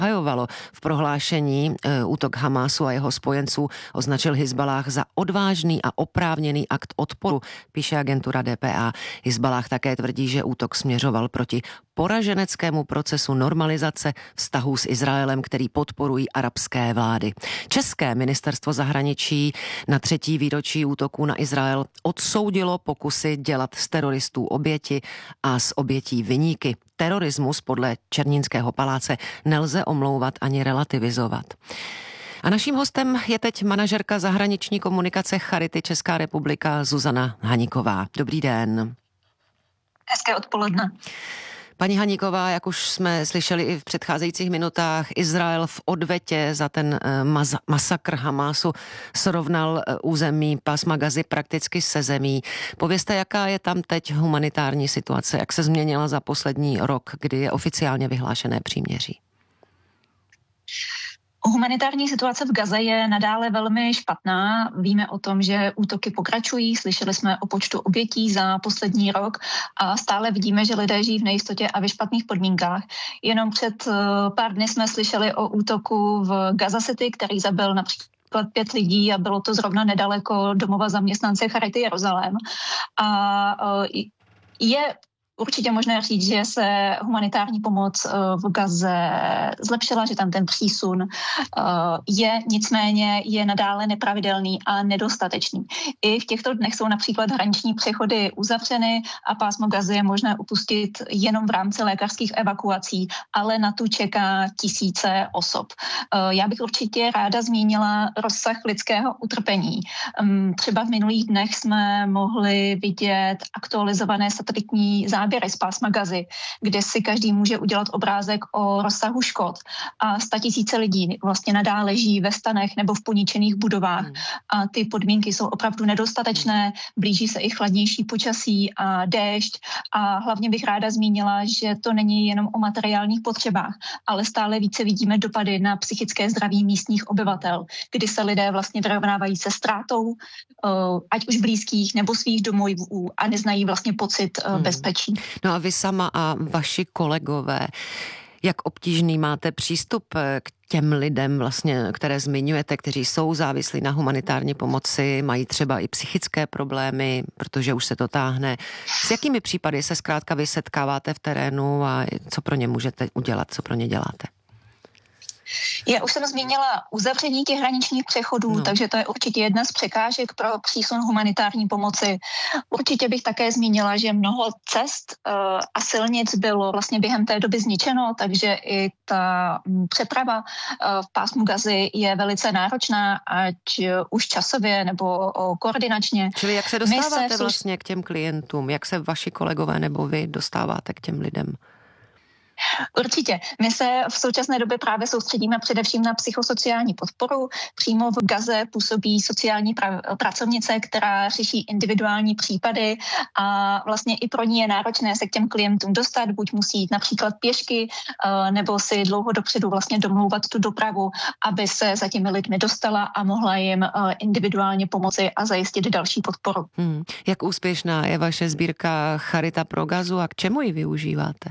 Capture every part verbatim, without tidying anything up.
hajovalo. V prohlášení e, útok Hamásu a jeho spojenců označil Hizballáh za odvážný a oprávněný akt odporu, píše agentura D P A. Hizballáh také tvrdí, že útok směřoval proti poraženeckému procesu normalizace vztahů s Izraelem, který podporují arabské vlády. České ministerstvo zahraničí na třetí výročí útoků na Izrael odsoudilo pokusy dělat z teroristů oběti a z obětí viníky. Terorismus podle Černínského paláce nelze omlouvat ani relativizovat. A naším hostem je teď manažerka zahraniční komunikace Charity Česká republika Zuzana Haníková. Dobrý den. Hezké odpoledne. Paní Haníková, jak už jsme slyšeli i v předcházejících minutách, Izrael v odvetě za ten maz- masakr Hamásu srovnal území pásma Gazy prakticky se zemí. Povězte, jaká je tam teď humanitární situace, jak se změnila za poslední rok, kdy je oficiálně vyhlášené příměří? Humanitární situace v Gaze je nadále velmi špatná. Víme o tom, že útoky pokračují, slyšeli jsme o počtu obětí za poslední rok a stále vidíme, že lidé žijí v nejistotě a ve špatných podmínkách. Jenom před pár dny jsme slyšeli o útoku v Gaza City, který zabil například pět lidí a bylo to zrovna nedaleko domova zaměstnance Charity Jeruzalém. A je určitě možné říct, že se humanitární pomoc v Gaze zlepšila, že tam ten přísun je, nicméně je nadále nepravidelný a nedostatečný. I v těchto dnech jsou například hraniční přechody uzavřeny a pásmo Gazy je možné opustit jenom v rámci lékařských evakuací, ale na tu čeká tisíce osob. Já bych určitě ráda zmínila rozsah lidského utrpení. Třeba v minulých dnech jsme mohli vidět aktualizované satelitní záběry z pásma Gazy, kde si každý může udělat obrázek o rozsahu škod a statisíce lidí vlastně nadále žijí ve stanech nebo v poničených budovách a ty podmínky jsou opravdu nedostatečné, blíží se i chladnější počasí a déšť a hlavně bych ráda zmínila, že to není jenom o materiálních potřebách, ale stále více vidíme dopady na psychické zdraví místních obyvatel, kdy se lidé vlastně vyrovnávají se ztrátou, ať už blízkých nebo svých domovů a neznají vlastně pocit bezpečí. No a vy sama a vaši kolegové, jak obtížný máte přístup k těm lidem, vlastně, které zmiňujete, kteří jsou závislí na humanitární pomoci, mají třeba i psychické problémy, protože už se to táhne. S jakými případy se zkrátka vy setkáváte v terénu a co pro ně můžete udělat, co pro ně děláte? Já už jsem zmínila uzavření těch hraničních přechodů, no. Takže to je určitě jedna z překážek pro přísun humanitární pomoci. Určitě bych také zmínila, že mnoho cest uh, a silnic bylo vlastně během té doby zničeno, takže i ta um, přeprava uh, v pásmu Gazy je velice náročná, ať uh, už časově nebo uh, koordinačně. Čili jak se dostáváte se vlastně k těm klientům? Jak se vaši kolegové nebo vy dostáváte k těm lidem? Určitě. My se v současné době právě soustředíme především na psychosociální podporu. Přímo v Gaze působí sociální pra- pracovnice, která řeší individuální případy a vlastně i pro ní je náročné se k těm klientům dostat, buď musí jít například pěšky, nebo si dlouho dopředu vlastně domlouvat tu dopravu, aby se za těmi lidmi dostala a mohla jim individuálně pomoci a zajistit další podporu. Hmm. Jak úspěšná je vaše sbírka Charita pro Gazu a k čemu ji využíváte?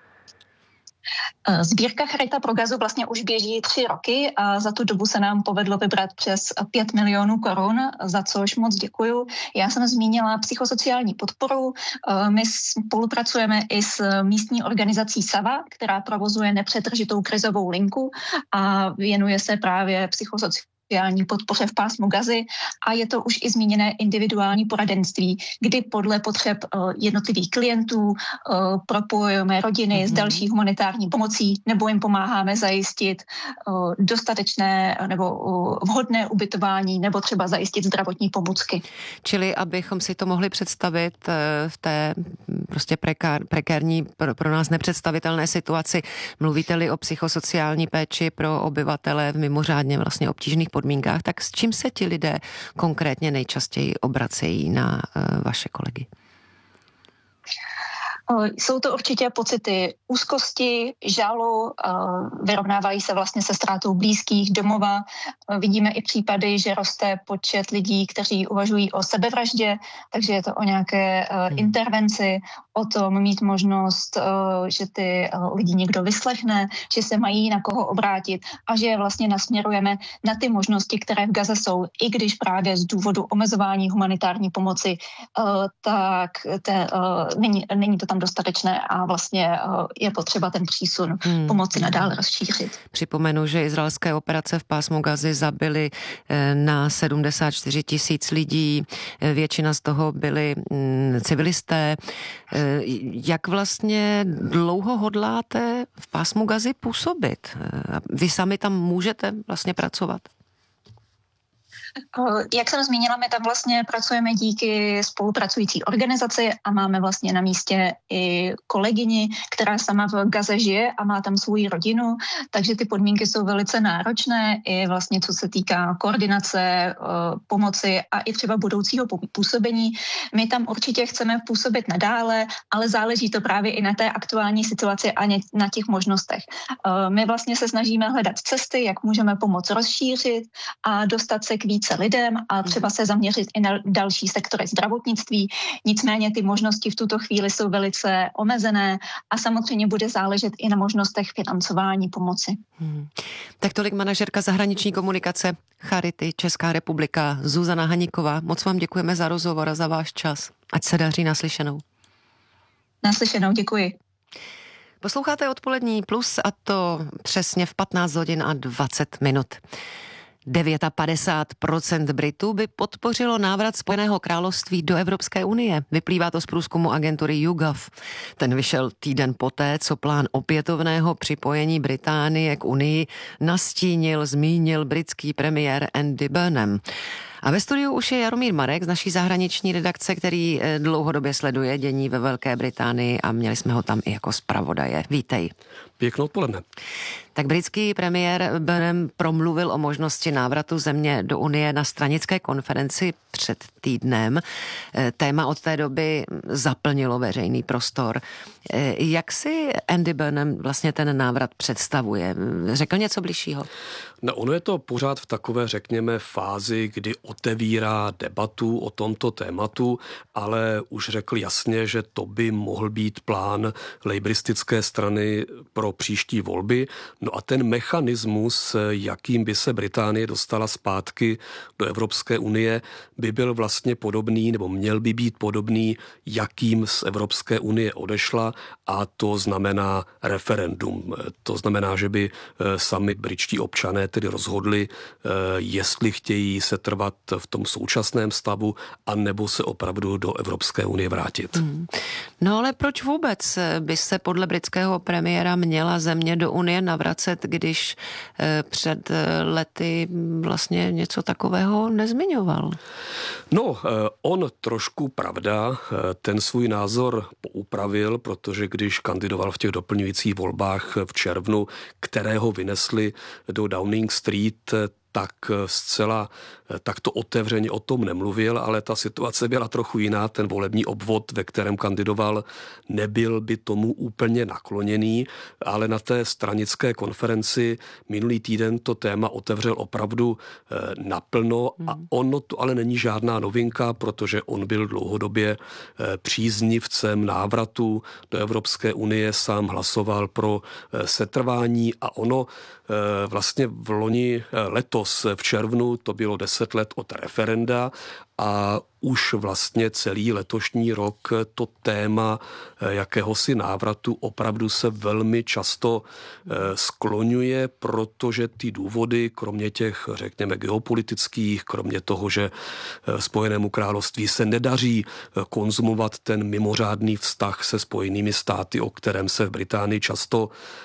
Sbírka Charita pro Gazu vlastně už běží tři roky a za tu dobu se nám povedlo vybrat přes pět milionů korun, za což moc děkuju. Já jsem zmínila psychosociální podporu. My spolupracujeme i s místní organizací Sava, která provozuje nepřetržitou krizovou linku a věnuje se právě psychosociální podpoře v pásmu Gazy a je to už i zmíněné individuální poradenství, kdy podle potřeb uh, jednotlivých klientů uh, propojujeme rodiny mm-hmm. s další humanitární pomocí nebo jim pomáháme zajistit uh, dostatečné nebo uh, vhodné ubytování nebo třeba zajistit zdravotní pomůcky. Čili abychom si to mohli představit uh, v té prostě prekár, prekérní pro, pro nás nepředstavitelné situaci, mluvíte-li o psychosociální péči pro obyvatele v mimořádně vlastně obtížných podmínkách, tak s čím se ti lidé konkrétně nejčastěji obracejí na uh, vaše kolegy? Jsou to určitě pocity úzkosti, žalu, vyrovnávají se vlastně se ztrátou blízkých, domova. Vidíme i případy, že roste počet lidí, kteří uvažují o sebevraždě, takže je to o nějaké hmm. intervenci, o tom mít možnost, že ty lidi někdo vyslechne, že se mají na koho obrátit a že je vlastně nasměrujeme na ty možnosti, které v Gaze jsou, i když právě z důvodu omezování humanitární pomoci, tak te, není, není to tam dostatečné a vlastně je potřeba ten přísun hmm. pomoci nadále rozšířit. Připomenu, že izraelské operace v pásmu Gazy zabily na sedmdesát čtyři tisíc lidí, většina z toho byli civilisté. Jak vlastně dlouho hodláte v pásmu Gazy působit? Vy sami tam můžete vlastně pracovat? Jak jsem zmínila, my tam vlastně pracujeme díky spolupracující organizaci a máme vlastně na místě i kolegyni, která sama v Gaze žije a má tam svou rodinu, takže ty podmínky jsou velice náročné i vlastně co se týká koordinace, pomoci a i třeba budoucího působení. My tam určitě chceme působit nadále, ale záleží to právě i na té aktuální situaci a na těch možnostech. My vlastně se snažíme hledat cesty, jak můžeme pomoc rozšířit a dostat se k více lidem a třeba se zaměřit i na další sektory zdravotnictví. Nicméně ty možnosti v tuto chvíli jsou velice omezené a samozřejmě bude záležet i na možnostech financování pomoci. Hmm. Tak tolik manažerka zahraniční komunikace Charity Česká republika Zuzana Haníková. Moc vám děkujeme za rozhovor a za váš čas. Ať se daří, naslyšenou. Naslyšenou, děkuji. Posloucháte Odpolední plus a to přesně v patnáct hodin a dvacet minut. padesát devět procent Britů by podpořilo návrat Spojeného království do Evropské unie. Vyplývá to z průzkumu agentury YouGov. Ten vyšel týden poté, co plán opětovného připojení Británie k unii nastínil, zmínil britský premiér Andy Burnham. A ve studiu už je Jaromír Marek z naší zahraniční redakce, který dlouhodobě sleduje dění ve Velké Británii a měli jsme ho tam i jako zpravodaje. Vítej. Pěknou odpoledne. Tak britský premiér Burnham promluvil o možnosti návratu země do Unie na stranické konferenci před týdnem. Téma od té doby zaplnilo veřejný prostor. Jak si Andy Burnham vlastně ten návrat představuje? Řekl něco bližšího? No, ono je to pořád v takové, řekněme, fázi, kdy otevírá debatu o tomto tématu, ale už řekl jasně, že to by mohl být plán lejbristické strany pro příští volby. No a ten mechanismus, jakým by se Británie dostala zpátky do Evropské unie, by byl vlastně podobný, nebo měl by být podobný, jakým z Evropské unie odešla, a to znamená referendum. To znamená, že by sami britští občané tedy rozhodli, jestli chtějí se trvat v tom současném stavu, anebo se opravdu do Evropské unie vrátit. Hmm. No ale proč vůbec by se podle britského premiéra měla země do unie navracet, když před lety vlastně něco takového nezmiňoval? No, on trošku, pravda, ten svůj názor poupravil, protože když kandidoval v těch doplňujících volbách v červnu, kterého vynesli do Downing Street, tak zcela takto otevřeně o tom nemluvil, ale ta situace byla trochu jiná. Ten volební obvod, ve kterém kandidoval, nebyl by tomu úplně nakloněný, ale na té stranické konferenci minulý týden to téma otevřel opravdu naplno a ono to ale není žádná novinka, protože on byl dlouhodobě příznivcem návratu do Evropské unie, sám hlasoval pro setrvání a ono vlastně v loni letos v červnu to bylo deset let od referenda a už vlastně celý letošní rok to téma jakéhosi návratu opravdu se velmi často skloňuje, protože ty důvody, kromě těch, řekněme, geopolitických, kromě toho, že Spojenému království se nedaří konzumovat ten mimořádný vztah se Spojenými státy, o kterém se v Británii často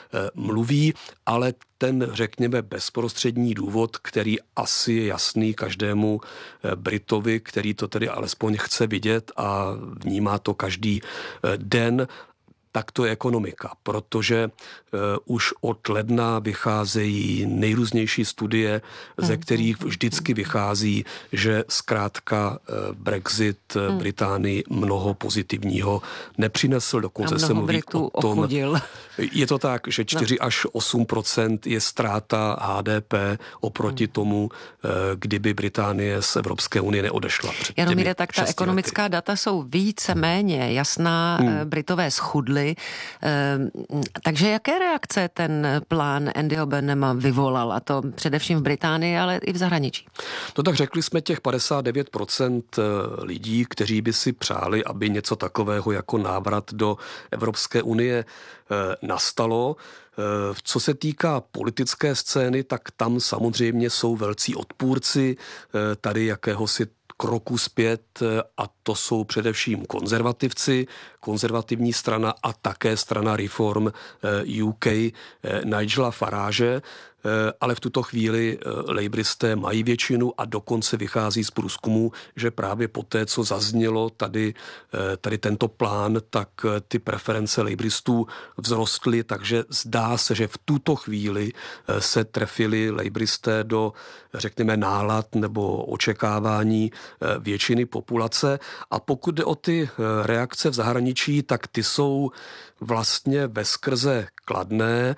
mluví, ale ten, řekněme, bezprostřední důvod, který asi je jasný každému Britovi, který to tedy alespoň chce vidět a vnímá to každý den, tak to je ekonomika, protože uh, už od ledna vycházejí nejrůznější studie, ze kterých vždycky vychází, že zkrátka uh, Brexit hmm. Británii mnoho pozitivního nepřinesl, dokonce se mluví Britů o tom. Ochudil. Je to tak, že čtyři no. až osm procent je ztráta H D P oproti hmm. tomu, kdyby Británie z Evropské unie neodešla. Jaromíre, tak ta ekonomická lety. data jsou více méně jasná, hmm. Britové schudli. Takže jaké reakce ten plán Andyho Burnhama vyvolal, a to především v Británii, ale i v zahraničí? No tak řekli jsme těch padesát devět procent lidí, kteří by si přáli, aby něco takového jako návrat do Evropské unie nastalo. Co se týká politické scény, tak tam samozřejmě jsou velcí odpůrci tady jakéhosi kroku zpět, a to jsou především konzervativci, konzervativní strana a také strana Reform U K Nigela Farage, ale v tuto chvíli lejbristé mají většinu a dokonce vychází z průzkumu, že právě po té, co zaznělo tady, tady tento plán, tak ty preference lejbristů vzrostly, takže zdá se, že v tuto chvíli se trefili lejbristé do, řekněme, nálad nebo očekávání většiny populace. A pokud jde o ty reakce v zahraničí, tak ty jsou vlastně veskrze kladné.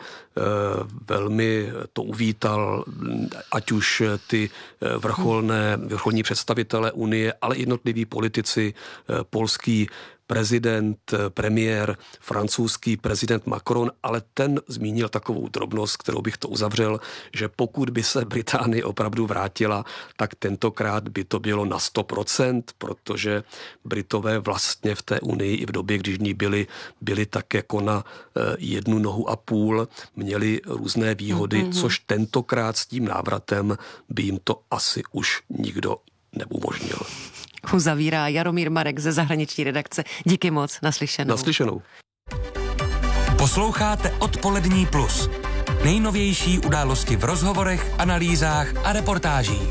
Velmi to uvítal ať už ty vrcholné, vrcholní představitelé Unie, ale jednotliví politici, polský prezident, premiér, francouzský prezident Macron, ale ten zmínil takovou drobnost, kterou bych to uzavřel, že pokud by se Británie opravdu vrátila, tak tentokrát by to bylo na sto procent, protože Britové vlastně v té unii i v době, když v ní byli, byli tak jako na jednu nohu a půl, měli různé výhody, mm-hmm. což tentokrát s tím návratem by jim to asi už nikdo neumožnil. Uzavírá Jaromír Marek ze zahraniční redakce. Díky moc, naslyšenou. Naslyšenou. Posloucháte Odpolední plus. Nejnovější události v rozhovorech, analýzách a reportážích.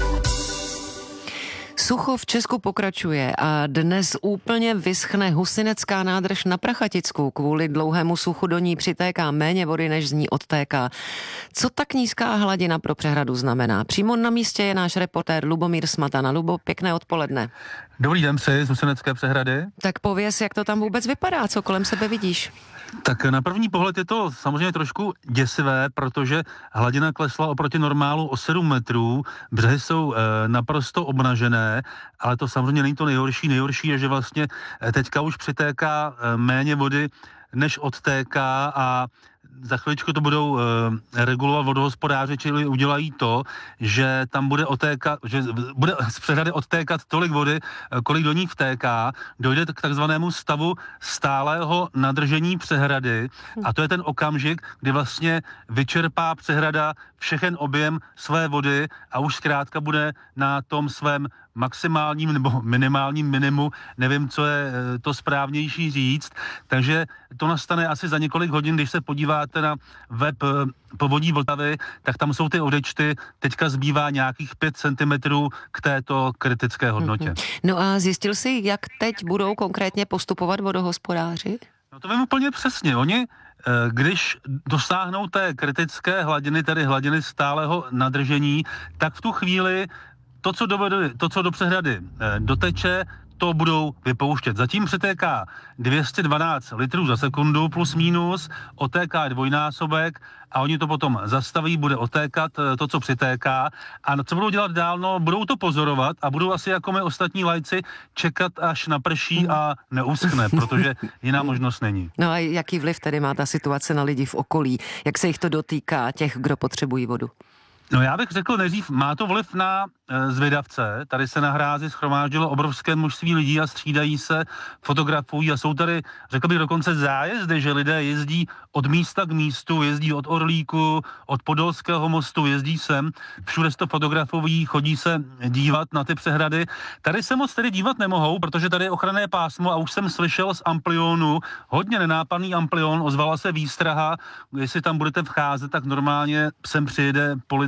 Sucho v Česku pokračuje a dnes úplně vyschne Husinecká nádrž na Prachaticku. Kvůli dlouhému suchu do ní přitéká méně vody, než z ní odtéká. Co tak nízká hladina pro přehradu znamená? Přímo na místě je náš reportér Lubomír Smatana. Lubo, pěkné odpoledne. Dobrý den, přeji z Husinecké přehrady. Tak pověz, jak to tam vůbec vypadá, co kolem sebe vidíš? Tak na první pohled je to samozřejmě trošku děsivé, protože hladina klesla oproti normálu o sedm metrů, břehy jsou e, naprosto obnažené, ale to samozřejmě není to nejhorší. Nejhorší je, že vlastně teďka už přitéká e, méně vody, než odtéká, a za chviličku to budou e, regulovat vodohospodáři, čili udělají to, že tam bude otékat, že bude z přehrady odtékat tolik vody, kolik do ní vtéká, dojde k takzvanému stavu stálého nadržení přehrady, a to je ten okamžik, kdy vlastně vyčerpá přehrada všechen objem své vody a už zkrátka bude na tom svém maximálním nebo minimálním minimu, nevím, co je to správnější říct, takže to nastane asi za několik hodin. Když se podíváte na web Povodí Vltavy, tak tam jsou ty odečty, teďka zbývá nějakých pět centimetrů k této kritické hodnotě. No a zjistil jsi, jak teď budou konkrétně postupovat vodohospodáři? No to vím úplně přesně. Oni, když dosáhnou té kritické hladiny, tedy hladiny stálého nadržení, tak v tu chvíli To, co do, to, co do přehrady doteče, to budou vypouštět. Zatím přitéká dvě stě dvanáct litrů za sekundu plus minus, otéká dvojnásobek a oni to potom zastaví, bude otékat to, co přitéká. A co budou dělat dál? No, budou to pozorovat a budou asi jako my ostatní lajci čekat, až naprší a neuschne, protože jiná možnost není. No a jaký vliv tedy má ta situace na lidi v okolí? Jak se jich to dotýká, těch, kdo potřebují vodu? No já bych řekl nejdřív, má to vliv na e, zvědavce. Tady se na hrázi shromáždilo obrovské množství lidí a střídají se, fotografují a jsou tady, řekl bych, dokonce zájezdy, že lidé jezdí od místa k místu, jezdí od Orlíku, od Podolského mostu, jezdí sem, všude se to fotografují, chodí se dívat na ty přehrady. Tady se moc tedy dívat nemohou, protože tady je ochranné pásmo a už jsem slyšel z Amplionu, hodně nenápadný Amplion, ozvala se výstraha, jestli tam budete vcházet, tak normálně sem přijede policie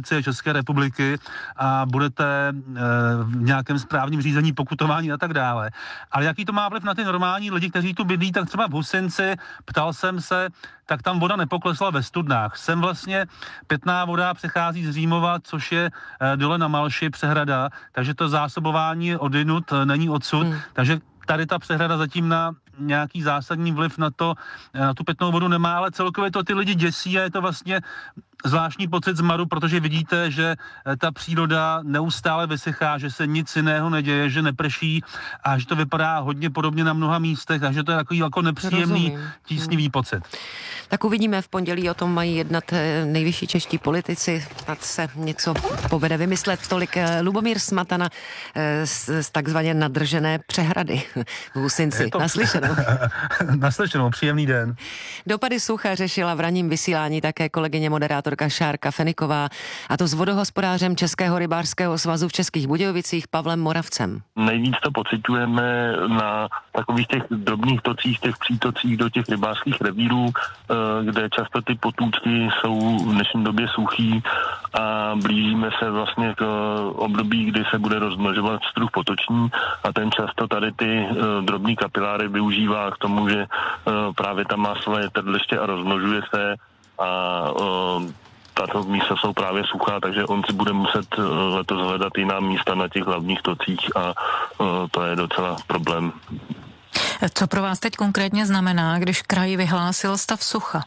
policie České republiky a budete v nějakém správním řízení, pokutování a tak dále. Ale jaký to má vliv na ty normální lidi, kteří tu bydlí, tak třeba v Husinci, ptal jsem se, tak tam voda nepoklesla ve studnách. Sem vlastně pitná voda přechází z Římova, což je dole na Malši přehrada, takže to zásobování odinut není odsud, hmm. takže tady ta přehrada zatím na nějaký zásadní vliv na to, na tu pitnou vodu nemá, ale celkově to ty lidi děsí a je to vlastně zvláštní pocit zmaru, protože vidíte, že ta příroda neustále vysychá, že se nic jiného neděje, že neprší a že to vypadá hodně podobně na mnoha místech a že to je takový jako nepříjemný, Rozumím. tísnivý hmm. pocit. Tak uvidíme, v pondělí o tom mají jednat nejvyšší čeští politici, snad se něco povede vymyslet. Tolik Lubomír Smatana z, z takzvaně nadržené přehrady v Husinci. To... Naslyšenou. Naslyšenou, příjemný den. Dopady sucha řešila v ranním vysílání také kolegyně moderátorka Šárka Feniková, a to s vodohospodářem Českého rybářského svazu v Českých Budějovicích Pavlem Moravcem. Nejvíc to pociťujeme na takových těch drobných tocích, těch přítocích do těch rybářských revírů, kde často ty potůčky jsou v dnešní době suchý a blížíme se vlastně k období, kdy se bude rozmnožovat struh potoční a ten často tady ty drobný kapiláry využívá k tomu, že právě tam má svoje trdliště a rozmnožuje se a tato místa jsou právě suchá, takže on si bude muset letos hledat jiná místa na těch hlavních tocích a to je docela problém. Co pro vás teď konkrétně znamená, když kraj vyhlásil stav sucha?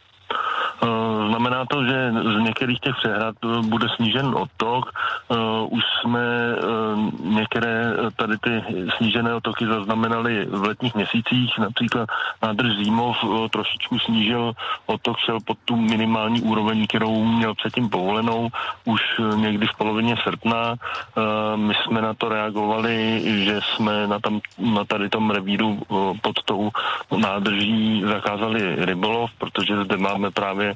Znamená to, že z některých těch přehrad bude snížen odtok. Už jsme některé tady ty snížené odtoky zaznamenali v letních měsících. Například nádrž Římov trošičku snížil odtok, šel pod tu minimální úroveň, kterou měl předtím povolenou už někdy v polovině srpna. My jsme na to reagovali, že jsme na, tam, na tady tom revíru pod tou nádrží zakázali rybolov, protože zde máme právě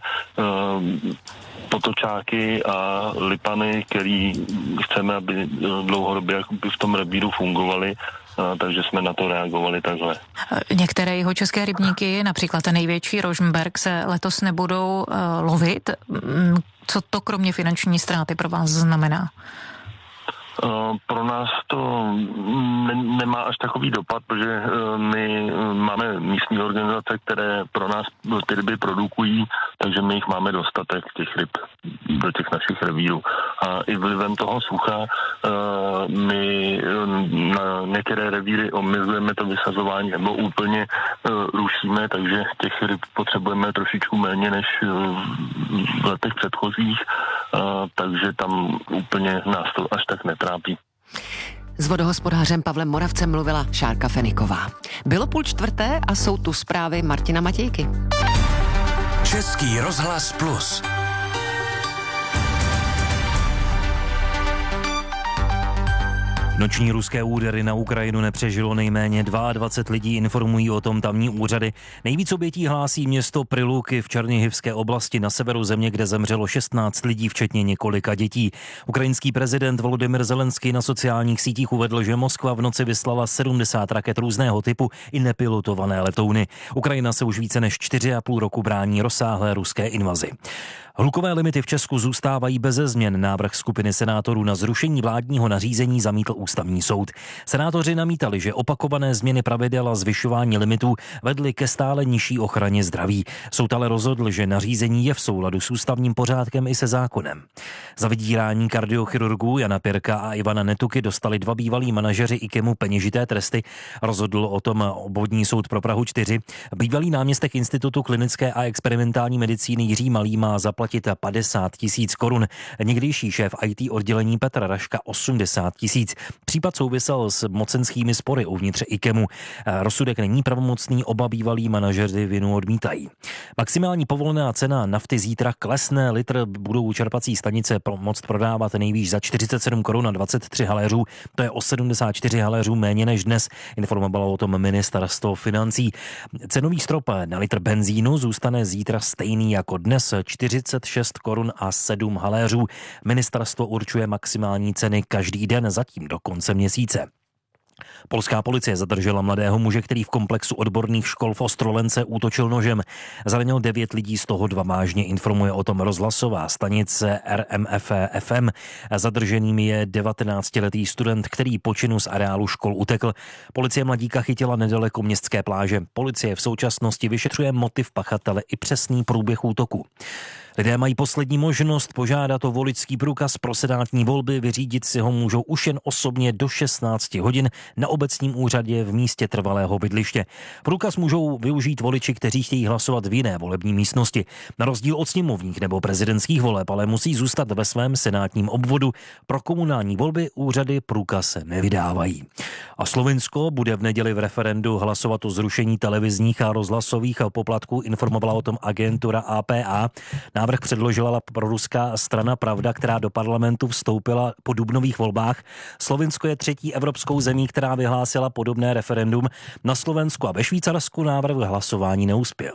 potočáky a lipany, který chceme, aby dlouhodobě v tom revíru fungovaly, takže jsme na to reagovali takhle. Některé jihočeské rybníky, například ten největší Rožmberk, se letos nebudou uh, lovit. Co to kromě finanční ztráty pro vás znamená? Pro nás to ne, nemá až takový dopad, protože my máme místní organizace, které pro nás ty ryby produkují, takže my jich máme dostatek, těch ryb do těch našich revírů. A i vlivem toho sucha my na některé revíry omezujeme to vysazování nebo úplně rušíme, takže těch ryb potřebujeme trošičku méně než v letech předchozích, takže tam úplně nás to až tak netrápí. S vodohospodářem Pavlem Moravcem mluvila Šárka Feniková. Bylo půl čtvrté a jsou tu zprávy Martina Matějky. Český rozhlas Plus. Noční ruské údery na Ukrajinu nepřežilo nejméně dvacet dva lidí, informují o tom tamní úřady. Nejvíc obětí hlásí město Priluky v Černichivské oblasti na severu země, kde zemřelo šestnáct lidí, včetně několika dětí. Ukrajinský prezident Volodymyr Zelenský na sociálních sítích uvedl, že Moskva v noci vyslala sedmdesát raket různého typu i nepilotované letouny. Ukrajina se už více než čtyři a půl roku brání rozsáhlé ruské invazi. Hlukové limity v Česku zůstávají beze změn. Návrh skupiny senátorů na zrušení vládního nařízení zamítl ústavní soud. Senátoři namítali, že opakované změny pravidel a zvyšování limitů vedly ke stále nižší ochraně zdraví. Soud ale rozhodl, že nařízení je v souladu s ústavním pořádkem i se zákonem. Za vydírání kardiochirurgů Jana Pirka a Ivana Netuky dostali dva bývalí manažeři IKEMu peněžité tresty. Rozhodl o tom obvodní soud pro Prahu čtyři. Bývalý náměstek Institutu klinické a experimentální medicíny Jiří Malý má zaplatit padesát tisíc korun. Někdejší šéf í té oddělení Petr Raška osmdesát tisíc. Případ souvisel s mocenskými spory uvnitř IKEMu. Rozsudek není pravomocný, oba bývalí manažeři vinu odmítají. Maximální povolená cena nafty zítra klesne, litr budou čerpací stanice moct prodávat nejvýš za čtyřicet sedm korun a dvacet tři haléřů. To je o sedmdesát čtyři haléřů méně než dnes, informovalo o tom ministerstvo financí. Cenový strop na litr benzínu zůstane zítra stejný jako dnes, čtyřicet šest korun a sedm haléřů. Ministerstvo určuje maximální ceny každý den, zatím do konce měsíce. Polská policie zadržela mladého muže, který v komplexu odborných škol v Ostrolence útočil nožem. Zranil devět lidí, z toho dva vážně, informuje o tom rozhlasová stanice R M F F M. Zadrženým je devatenáctiletý student, který po činu z areálu škol utekl. Policie mladíka chytila nedaleko městské pláže. Policie v současnosti vyšetřuje motiv pachatele i přesný průběh útoku. Lidé mají poslední možnost požádat o voličský průkaz pro senátní volby. Vyřídit si ho můžou už jen osobně do šestnácti hodin na obecním úřadě v místě trvalého bydliště. Průkaz můžou využít voliči, kteří chtějí hlasovat v jiné volební místnosti. Na rozdíl od sněmovních nebo prezidentských voleb ale musí zůstat ve svém senátním obvodu. Pro komunální volby úřady průkaz nevydávají. A Slovinsko bude v neděli v referendu hlasovat o zrušení televizních a rozhlasových poplatků, informovala o tom agentura A P A. Návrh předložila proruská strana Pravda, která do parlamentu vstoupila po dubnových volbách. Slovinsko je třetí evropskou zemí, která vyhlásila podobné referendum. Na Slovensku a ve Švýcarsku návrh hlasování neuspěl.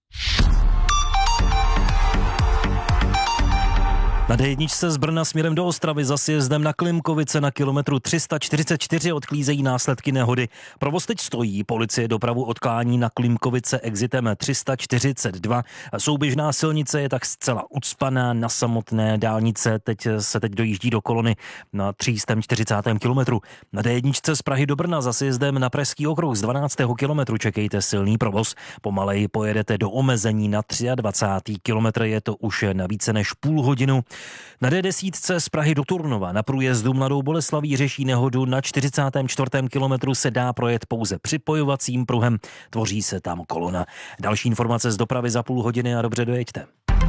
Na D jedna z Brna směrem do Ostravy za sjezdem na Klimkovice na kilometru tři sta čtyřicet čtyři odklízejí následky nehody. Provoz teď stojí, policie dopravu odklání na Klimkovice exitem tři sta čtyřicet dva. Souběžná silnice je tak zcela ucpaná, na samotné dálnice teď se teď dojíždí do kolony na tři sta čtyřicátém kilometru. Na D jedna z Prahy do Brna za sjezdem na Pražský okruh z dvanáctého kilometru čekejte silný provoz. Pomalej pojedete do omezení na dvacátém třetím kilometru, je to už na více než půl hodinu. Na D deset z Prahy do Turnova na průjezdu Mladou Boleslaví řeší nehodu. Na čtyřicátém čtvrtém kilometru se dá projet pouze připojovacím pruhem. Tvoří se tam kolona. Další informace z dopravy za půl hodiny a dobře dojeďte.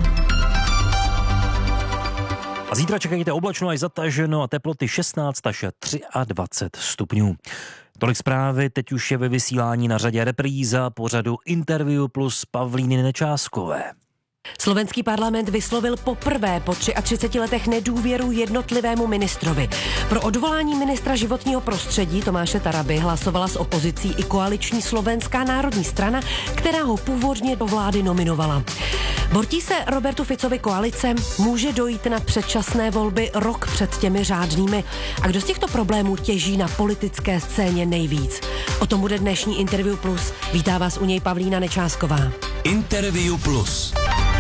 A zítra čekajte oblačno až zataženo a teploty šestnáct až dvacet tři stupňů. Tolik zprávy, teď už je ve vysílání na řadě repríza pořadu Interview plus Pavlíny Nečáskové. Slovenský parlament vyslovil poprvé po třiatřiceti letech nedůvěru jednotlivému ministrovi. Pro odvolání ministra životního prostředí Tomáše Taraby hlasovala s opozicí i koaliční Slovenská národní strana, která ho původně do vlády nominovala. Bortí se Robertu Ficovi koalice, může dojít na předčasné volby rok před těmi řádnými. A kdo z těchto problémů těží na politické scéně nejvíc? O tom bude dnešní Interview Plus. Vítá vás u něj Pavlína Nečásková. Interview Plus.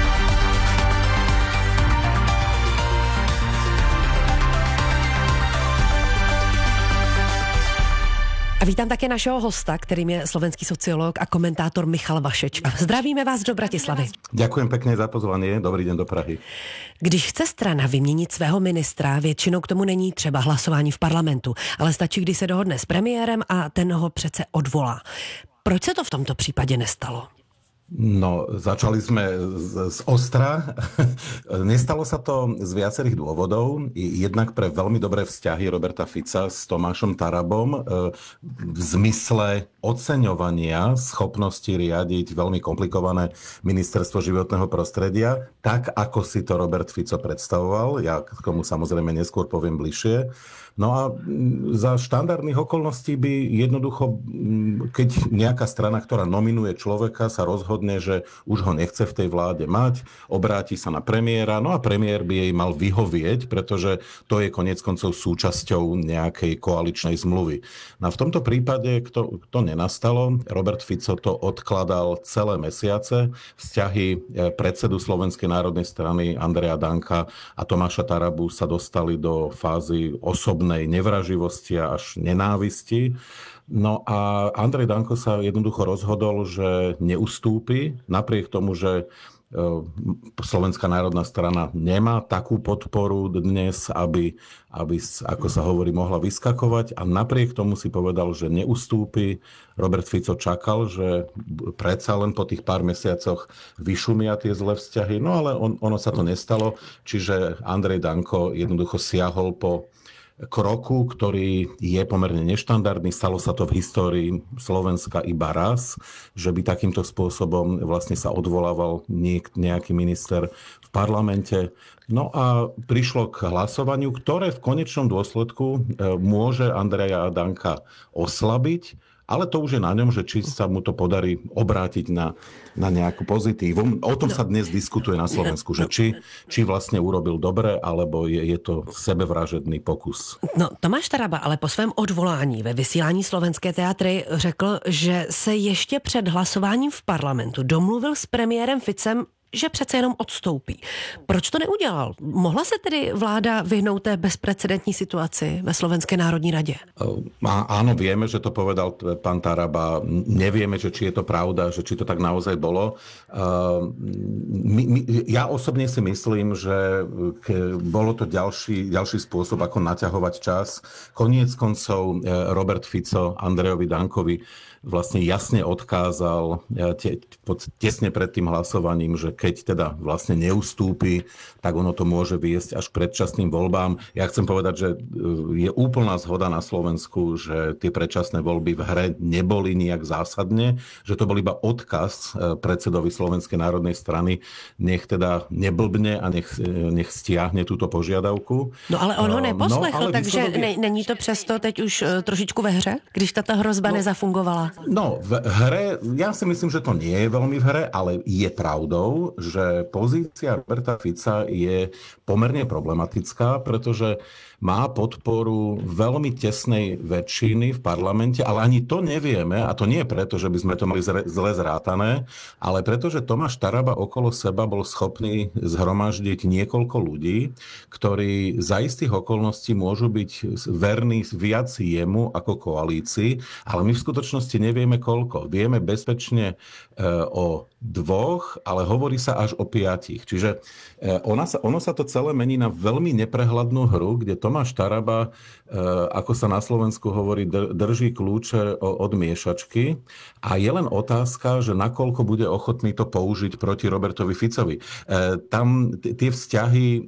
A vítám také našeho hosta, kterým je slovenský sociolog a komentátor Michal Vašečka. Zdravíme vás do Bratislavy. Ďakujem pekne za pozvanie. Dobrý den do Prahy. Když chce strana vyměnit svého ministra, většinou k tomu není třeba hlasování v parlamentu, ale stačí, když se dohodne s premiérem a ten ho přece odvolá. Proč se to v tomto případě nestalo? No, začali sme z, z ostra. Nestalo sa to z viacerých dôvodov. Jednak pre veľmi dobré vzťahy Roberta Fica s Tomášom Tarabom v zmysle oceňovania schopnosti riadiť veľmi komplikované ministerstvo životného prostredia, tak ako si to Robert Fico predstavoval. Ja k tomu samozrejme neskôr poviem bližšie. No a za štandardných okolností by jednoducho, keď nejaká strana, ktorá nominuje človeka, sa rozhodne, že už ho nechce v tej vláde mať, obráti sa na premiéra, no a premiér by jej mal vyhovieť, pretože to je koniec koncov súčasťou nejakej koaličnej zmluvy. No a v tomto prípade to, to nenastalo. Robert Fico to odkladal celé mesiace. Vzťahy predsedu Slovenskej národnej strany Andreja Danka a Tomáša Tarabu sa dostali do fázy osobnej nevraživosti a až nenávisti. No a Andrej Danko sa jednoducho rozhodol, že neustúpi, napriek tomu, že Slovenská národná strana nemá takú podporu dnes, aby, aby, ako sa hovorí, mohla vyskakovať, a napriek tomu si povedal, že neustúpi. Robert Fico čakal, že predsa len po tých pár mesiacoch vyšumia tie zlé vzťahy, no ale on, ono sa to nestalo, čiže Andrej Danko jednoducho siahol po kroku, ktorý je pomerne neštandardný. Stalo sa to v histórii Slovenska iba raz, že by takýmto spôsobom vlastne sa odvolával nejaký minister v parlamente. No a prišlo k hlasovaniu, ktoré v konečnom dôsledku môže Andreja Danka oslabiť, ale to už je na ňom, že či sa mu to podarí obrátiť na, na nejakú pozitívu. O tom sa dnes diskutuje na Slovensku, že či, či vlastne urobil dobre, alebo je, je to sebevražedný pokus. No, Tomáš Taraba ale po svém odvolání ve vysílání Slovenské teatry řekl, že se ještě před hlasováním v parlamentu domluvil s premiérem Ficem, že přece jenom odstoupí. Proč to neudělal? Mohla se tedy vláda vyhnout té bezprecedentní situaci ve Slovenské národní radě? Áno, vieme, že to povedal pán Taraba. Nevieme, že či je to pravda, že či to tak naozaj bolo. My, my, ja osobne si myslím, že bolo to ďalší, ďalší spôsob, ako naťahovať čas. Koniec koncov Robert Fico Andrejovi Dankovi vlastne jasne odkázal te, tesne pred tým hlasovaním, že keď teda vlastne neustúpi, tak ono to môže viesť až k predčasným voľbám. Ja chcem povedať, že je úplná zhoda na Slovensku, že tie predčasné voľby v hre neboli nijak zásadne, že to bol iba odkaz predsedovi Slovenskej národnej strany, nech teda neblbne a nech, nech stiahne túto požiadavku. No ale on ho neposlechl, no, takže výsledok... není to přesto teď už trošičku ve hře, když tato hrozba no, nezafungovala? No, v hre, ja si myslím, že to nie je veľmi v hre, ale je pravdou, že pozícia Roberta Fica je pomerne problematická, pretože má podporu veľmi tesnej väčšiny v parlamente, ale ani to nevieme, a to nie je preto, že by sme to mali zle zrátané, ale preto, že Tomáš Taraba okolo seba bol schopný zhromaždiť niekoľko ľudí, ktorí za istých okolností môžu byť verní viac jemu ako koalícii, ale my v skutočnosti nevieme koľko. Vieme bezpečne o dvoch, ale hovorí sa až o piatich. Čiže ona sa, ono sa to celé mení na veľmi neprehľadnú hru, kde Tomáš Taraba, ako sa na Slovensku hovorí, drží kľúče od miešačky a je len otázka, že nakoľko bude ochotný to použiť proti Robertovi Ficovi. Tam tie vzťahy,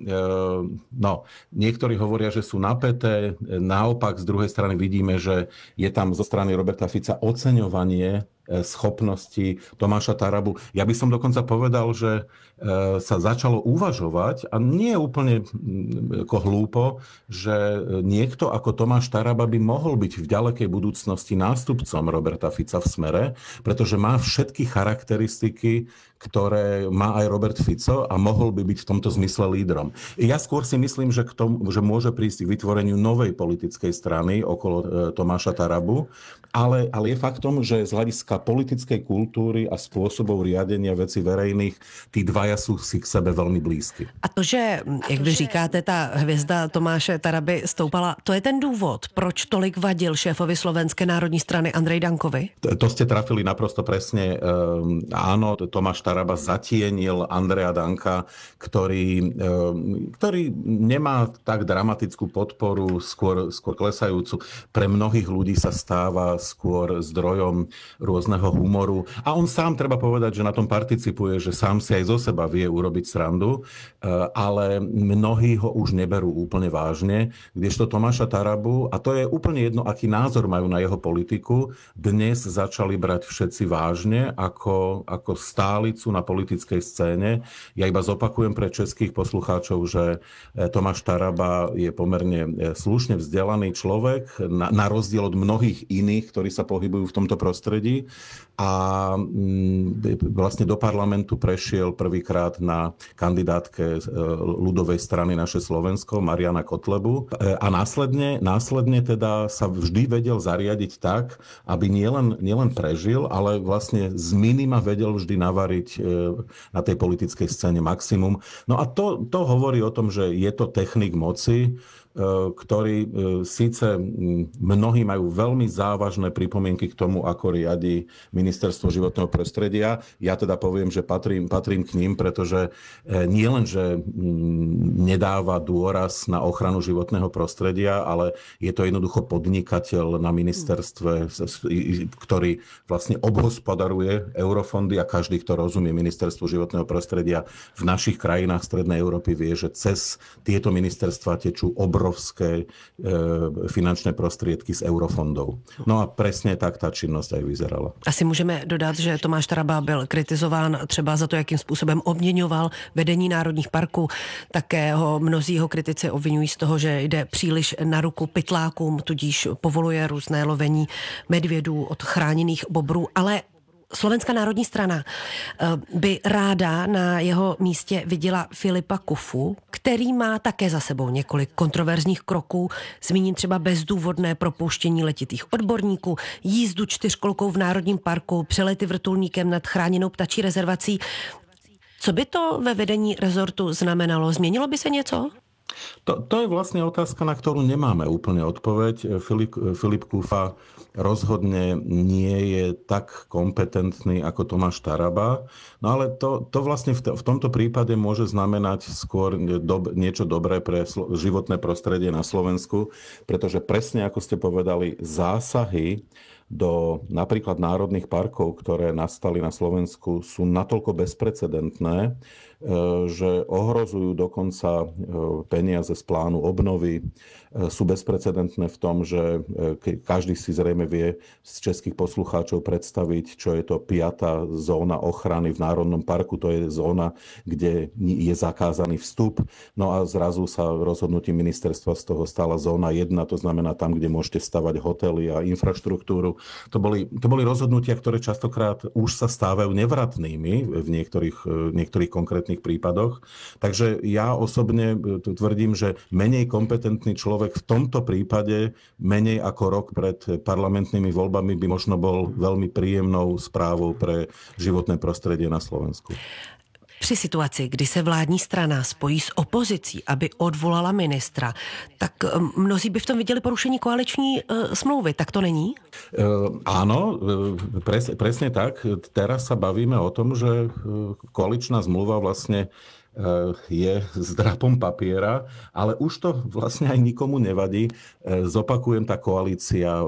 no, niektorí hovoria, že sú napäté, naopak z druhej strany vidíme, že je tam zo strany Roberta Fica oceňovanie schopnosti Tomáša Tarabu. Ja by som dokonca povedal, že sa začalo uvažovať, a nie úplne ako hlúpo, že niekto ako Tomáš Taraba by mohol byť v ďalekej budúcnosti nástupcom Roberta Fica v Smere, pretože má všetky charakteristiky, ktoré má aj Robert Fico a mohol by byť v tomto zmysle lídrom. Ja skôr si myslím, že, k tomu, že môže prísť k vytvoreniu novej politickej strany okolo Tomáša Tarabu, ale, ale je faktom, že z hľadiska politickej kultúry a spôsobov riadenia vecí verejných tí dvaja sú si k sebe veľmi blízky. A to, že, jak vy říkáte, ta hvězda Tomáše Taraby stoupala, to je ten důvod, proč tolik vadil šéfovi Slovenské národní strany Andrej Dankovi? To, to ste trafili naprosto presne. Um, áno, Tomáš Taraba zatienil Andreja Danka, ktorý, um, ktorý nemá tak dramatickú podporu, skôr, skôr klesajúcu. Pre mnohých ľudí sa stáva skôr zdrojom rôzneho humoru. A on sám, treba povedať, že na tom participuje, že sám si aj zo seba vie urobiť srandu, ale mnohí ho už neberú úplne vážne, kdežto Tomáša Tarabu, a to je úplne jedno, aký názor majú na jeho politiku, dnes začali brať všetci vážne ako, ako stálicu na politickej scéne. Ja iba zopakujem pre českých poslucháčov, že Tomáš Taraba je pomerne slušne vzdelaný človek, na, na rozdiel od mnohých iných, ktorí sa pohybujú v tomto prostredí, a vlastne do parlamentu prešiel prvýkrát na kandidátke ľudovej strany Naše Slovensko Mariana Kotlebu a následne, následne teda sa vždy vedel zariadiť tak, aby nielen, nielen prežil, ale vlastne z minima vedel vždy navariť na tej politickej scéne maximum. No a to, to hovorí o tom, že je to technik moci, ktorí síce mnohí majú veľmi závažné pripomienky k tomu, ako riadi Ministerstvo životného prostredia. Ja teda poviem, že patrím, patrím k ním, pretože nie len, že nedáva dôraz na ochranu životného prostredia, ale je to jednoducho podnikateľ na ministerstve, ktorý vlastne obhospodaruje eurofondy, a každý, kto rozumie Ministerstvu životného prostredia v našich krajinách Strednej Európy, vie, že cez tieto ministerstva tečú obrovské obrovské e, finančné prostriedky z eurofondov. No a presne tak tá činnosť aj vyzerala. Asi môže můžeme dodat, že Tomáš Taraba byl kritizován třeba za to, jakým způsobem obměňoval vedení národních parků. Také ho mnozí jeho kritici obvinují z toho, že jde příliš na ruku pytlákům, tudíž povoluje různé lovení medvědů od chráněných bobrů, ale Slovenská národní strana by ráda na jeho místě viděla Filipa Kufu, který má také za sebou několik kontroverzních kroků. Zmíním třeba bezdůvodné propouštění letitých odborníků, jízdu čtyřkolkou v Národním parku, přelety vrtulníkem nad chráněnou ptačí rezervací. Co by to ve vedení rezortu znamenalo? Změnilo by se něco? To, to je vlastne otázka, na ktorú nemáme úplne odpoveď. Filip, Filip Kufa rozhodne nie je tak kompetentný ako Tomáš Taraba, no ale to, to vlastne v, v tomto prípade môže znamenať skôr do, niečo dobré pre slo, životné prostredie na Slovensku, pretože presne ako ste povedali, zásahy do napríklad národných parkov, ktoré nastali na Slovensku, sú natoľko bezprecedentné, že ohrozujú dokonca peniaze z plánu obnovy. Sú bezprecedentné v tom, že každý si zrejme vie z českých poslucháčov predstaviť, čo je to piatá zóna ochrany v Národnom parku. To je zóna, kde je zakázaný vstup. No a zrazu sa rozhodnutím ministerstva z toho stala zóna jedna, to znamená tam, kde môžete stavať hotely a infraštruktúru. To boli, to boli rozhodnutia, ktoré častokrát už sa stávajú nevratnými v niektorých, niektorých konkrétnych prípadoch. Takže ja osobne tvrdím, že menej kompetentný človek v tomto prípade, menej ako rok pred parlamentnými voľbami, by možno bol veľmi príjemnou správou pre životné prostredie na Slovensku. Při situaci, kdy se vládní strana spojí s opozicí, aby odvolala ministra, tak mnozí by v tom viděli porušení koaliční uh, smlouvy. Tak to není? Uh, áno, pres, presne tak. Teraz sa bavíme o tom, že koaličná zmluva vlastne je zdrapom papiera, ale už to vlastne aj nikomu nevadí. Zopakujem, tá koalícia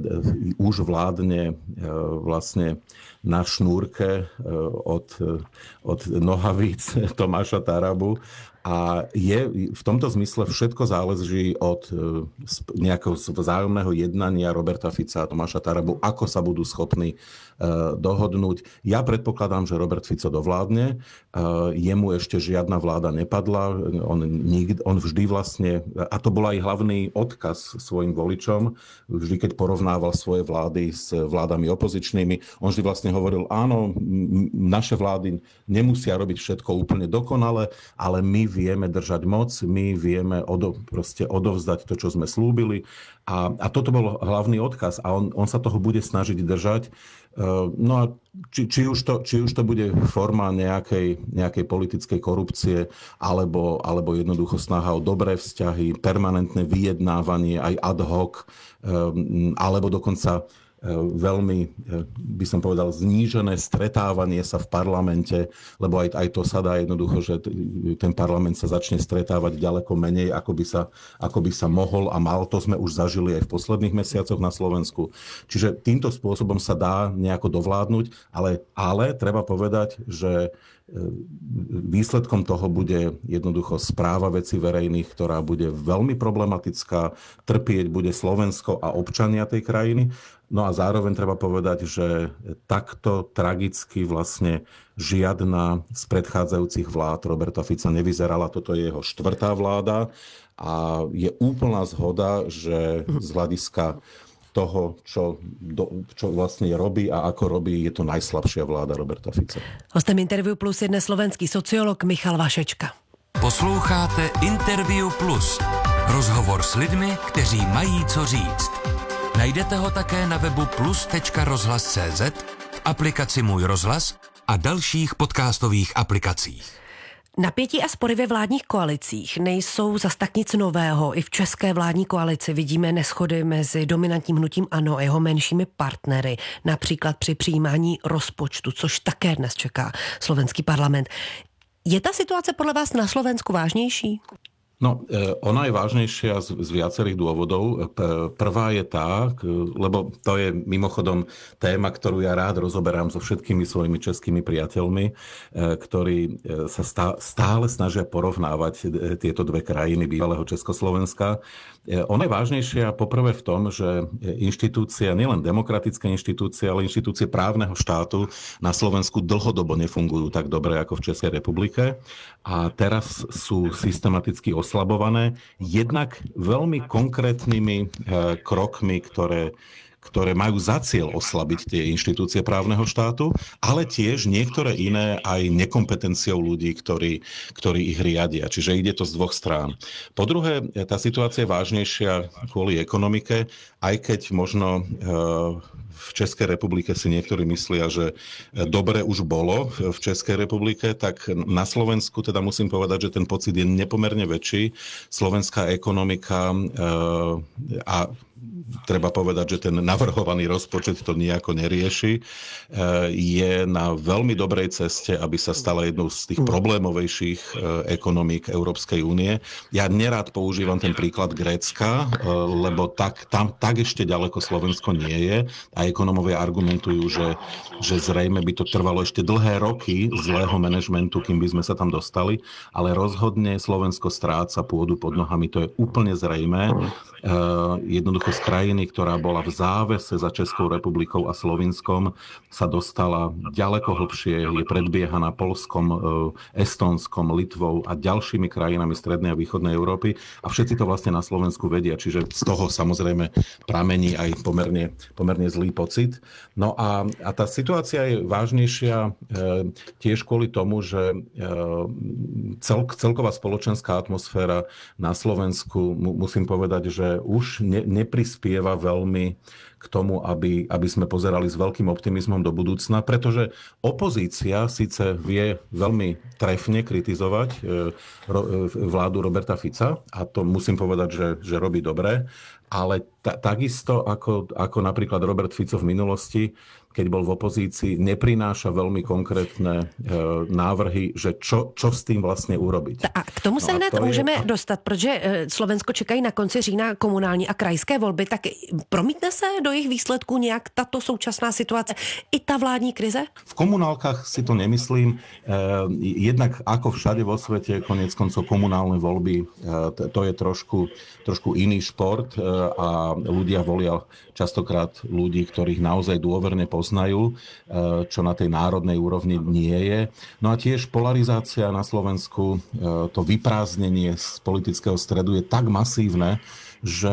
už vládne vlastne na šnúrke od, od nohavíc Tomáša Tarabu a je v tomto zmysle všetko záleží od nejakého vzájomného jednania Roberta Fica a Tomáša Tarabu, ako sa budú schopní dohodnúť. Ja predpokladám, že Robert Fico dovládne. Jemu ešte žiadna vláda nepadla. On, nikdy, on vždy vlastne, a to bol aj hlavný odkaz svojim voličom, vždy keď porovnával svoje vlády s vládami opozičnými, on vždy vlastne hovoril, áno, naše vlády nemusia robiť všetko úplne dokonale, ale my vieme držať moc, my vieme odo, proste odovzdať to, čo sme slúbili. A, a toto bol hlavný odkaz a on, on sa toho bude snažiť držať. No a či, či, už, to, či už to bude forma nejakej, nejakej politickej korupcie alebo, alebo jednoducho snaha o dobré vzťahy, permanentné vyjednávanie aj ad hoc, alebo dokonca veľmi, by som povedal, znížené stretávanie sa v parlamente, lebo aj, aj to sa dá jednoducho, že ten parlament sa začne stretávať ďaleko menej, ako by sa, ako by sa mohol a mal. To sme už zažili aj v posledných mesiacoch na Slovensku. Čiže týmto spôsobom sa dá nejako dovládnuť, ale, ale treba povedať, že výsledkom toho bude jednoducho správa vecí verejných, ktorá bude veľmi problematická, trpieť bude Slovensko a občania tej krajiny. No a zároveň treba povedať, že takto tragicky vlastne žiadna z predchádzajúcich vlád Roberta Fica nevyzerala. Toto je jeho štvrtá vláda a je úplná zhoda, že z hľadiska toho, čo, do, čo vlastne robí a ako robí, je to najslabšia vláda Roberta Fica. Hostem Interview Plus je dnes slovenský sociolog Michal Vašečka. Posloucháte Interview Plus. Rozhovor s lidmi, kteří mají co říct. Najdete ho také na webu plus tečka rozhlas tečka cé zet, v aplikaci Můj rozhlas a dalších podcastových aplikacích. Napětí a spory ve vládních koalicích nejsou zas tak nic nového. I v české vládní koalici vidíme neshody mezi dominantním hnutím ANO a jeho menšími partnery, například při přijímání rozpočtu, což také dnes čeká slovenský parlament. Je ta situace podle vás na Slovensku vážnější? No, ona je vážnejšia z, z viacerých dôvodov. Prvá je tá, lebo to je mimochodom téma, ktorú ja rád rozoberám so všetkými svojimi českými priateľmi, ktorí sa stále snažia porovnávať tieto dve krajiny bývalého Československa. Ona je vážnejšia poprvé v tom, že inštitúcia, nielen demokratická inštitúcia, ale inštitúcie právneho štátu na Slovensku dlhodobo nefungujú tak dobre ako v Českej republike a teraz sú systematicky oslabované jednak veľmi konkrétnymi krokmi, ktoré ktoré majú za cieľ oslabiť tie inštitúcie právneho štátu, ale tiež niektoré iné aj nekompetenciou ľudí, ktorí, ktorí ich riadia. Čiže ide to z dvoch strán. Po druhé, tá situácia je vážnejšia kvôli ekonomike, aj keď možno v Českej republike si niektorí myslia, že dobre už bolo v Českej republike, tak na Slovensku teda musím povedať, že ten pocit je nepomerne väčší. Slovenská ekonomika a treba povedať, že ten navrhovaný rozpočet to nejako nerieši, je na veľmi dobrej ceste, aby sa stala jednou z tých problémovejších ekonomík Európskej únie. Ja nerád používam ten príklad Grécka, lebo tak, tam tak ešte ďaleko Slovensko nie je a ekonomovia argumentujú, že, že zrejme by to trvalo ešte dlhé roky zlého manažmentu, kým by sme sa tam dostali, ale rozhodne Slovensko stráca pôdu pod nohami, to je úplne zrejmé. Jednoducho z krajiny, ktorá bola v závese za Českou republikou a Slovinskom, sa dostala ďaleko hlbšie, je predbiehaná Poľskom, Estónskom, Litvou a ďalšími krajinami strednej a východnej Európy a všetci to vlastne na Slovensku vedia, čiže z toho samozrejme pramení aj pomerne, pomerne zlý pocit. No a, a tá situácia je vážnejšia e, tiež kvôli tomu, že e, cel, celková spoločenská atmosféra na Slovensku, mu, musím povedať, že už ne, neprispieva veľmi k tomu, aby, aby sme pozerali s veľkým optimizmom do budúcna, pretože opozícia síce vie veľmi trefne kritizovať e, ro, vládu Roberta Fica, a to musím povedať, že, že robí dobre, ale ta, takisto ako, ako napríklad Robert Fico v minulosti, keď bol v opozícii, neprináša veľmi konkrétne e, návrhy, že čo, čo s tým vlastne urobiť. A k tomu se no hned můžeme je... dostat, protože Slovensko čekají na konci října komunální a krajské volby, tak promítne se do jejich výsledků nějak tato současná situace i ta vládní krize? V komunálkach si to nemyslím. E, jednak ako všade vo svete, konec koncov komunálne voľby, e, to je trošku, trošku iný šport e, a ľudia volia častokrát ľudí, ktorých naozaj dôverne poznajú, čo na tej národnej úrovni nie je. No a tiež polarizácia na Slovensku, to vyprázdnenie z politického stredu je tak masívne, že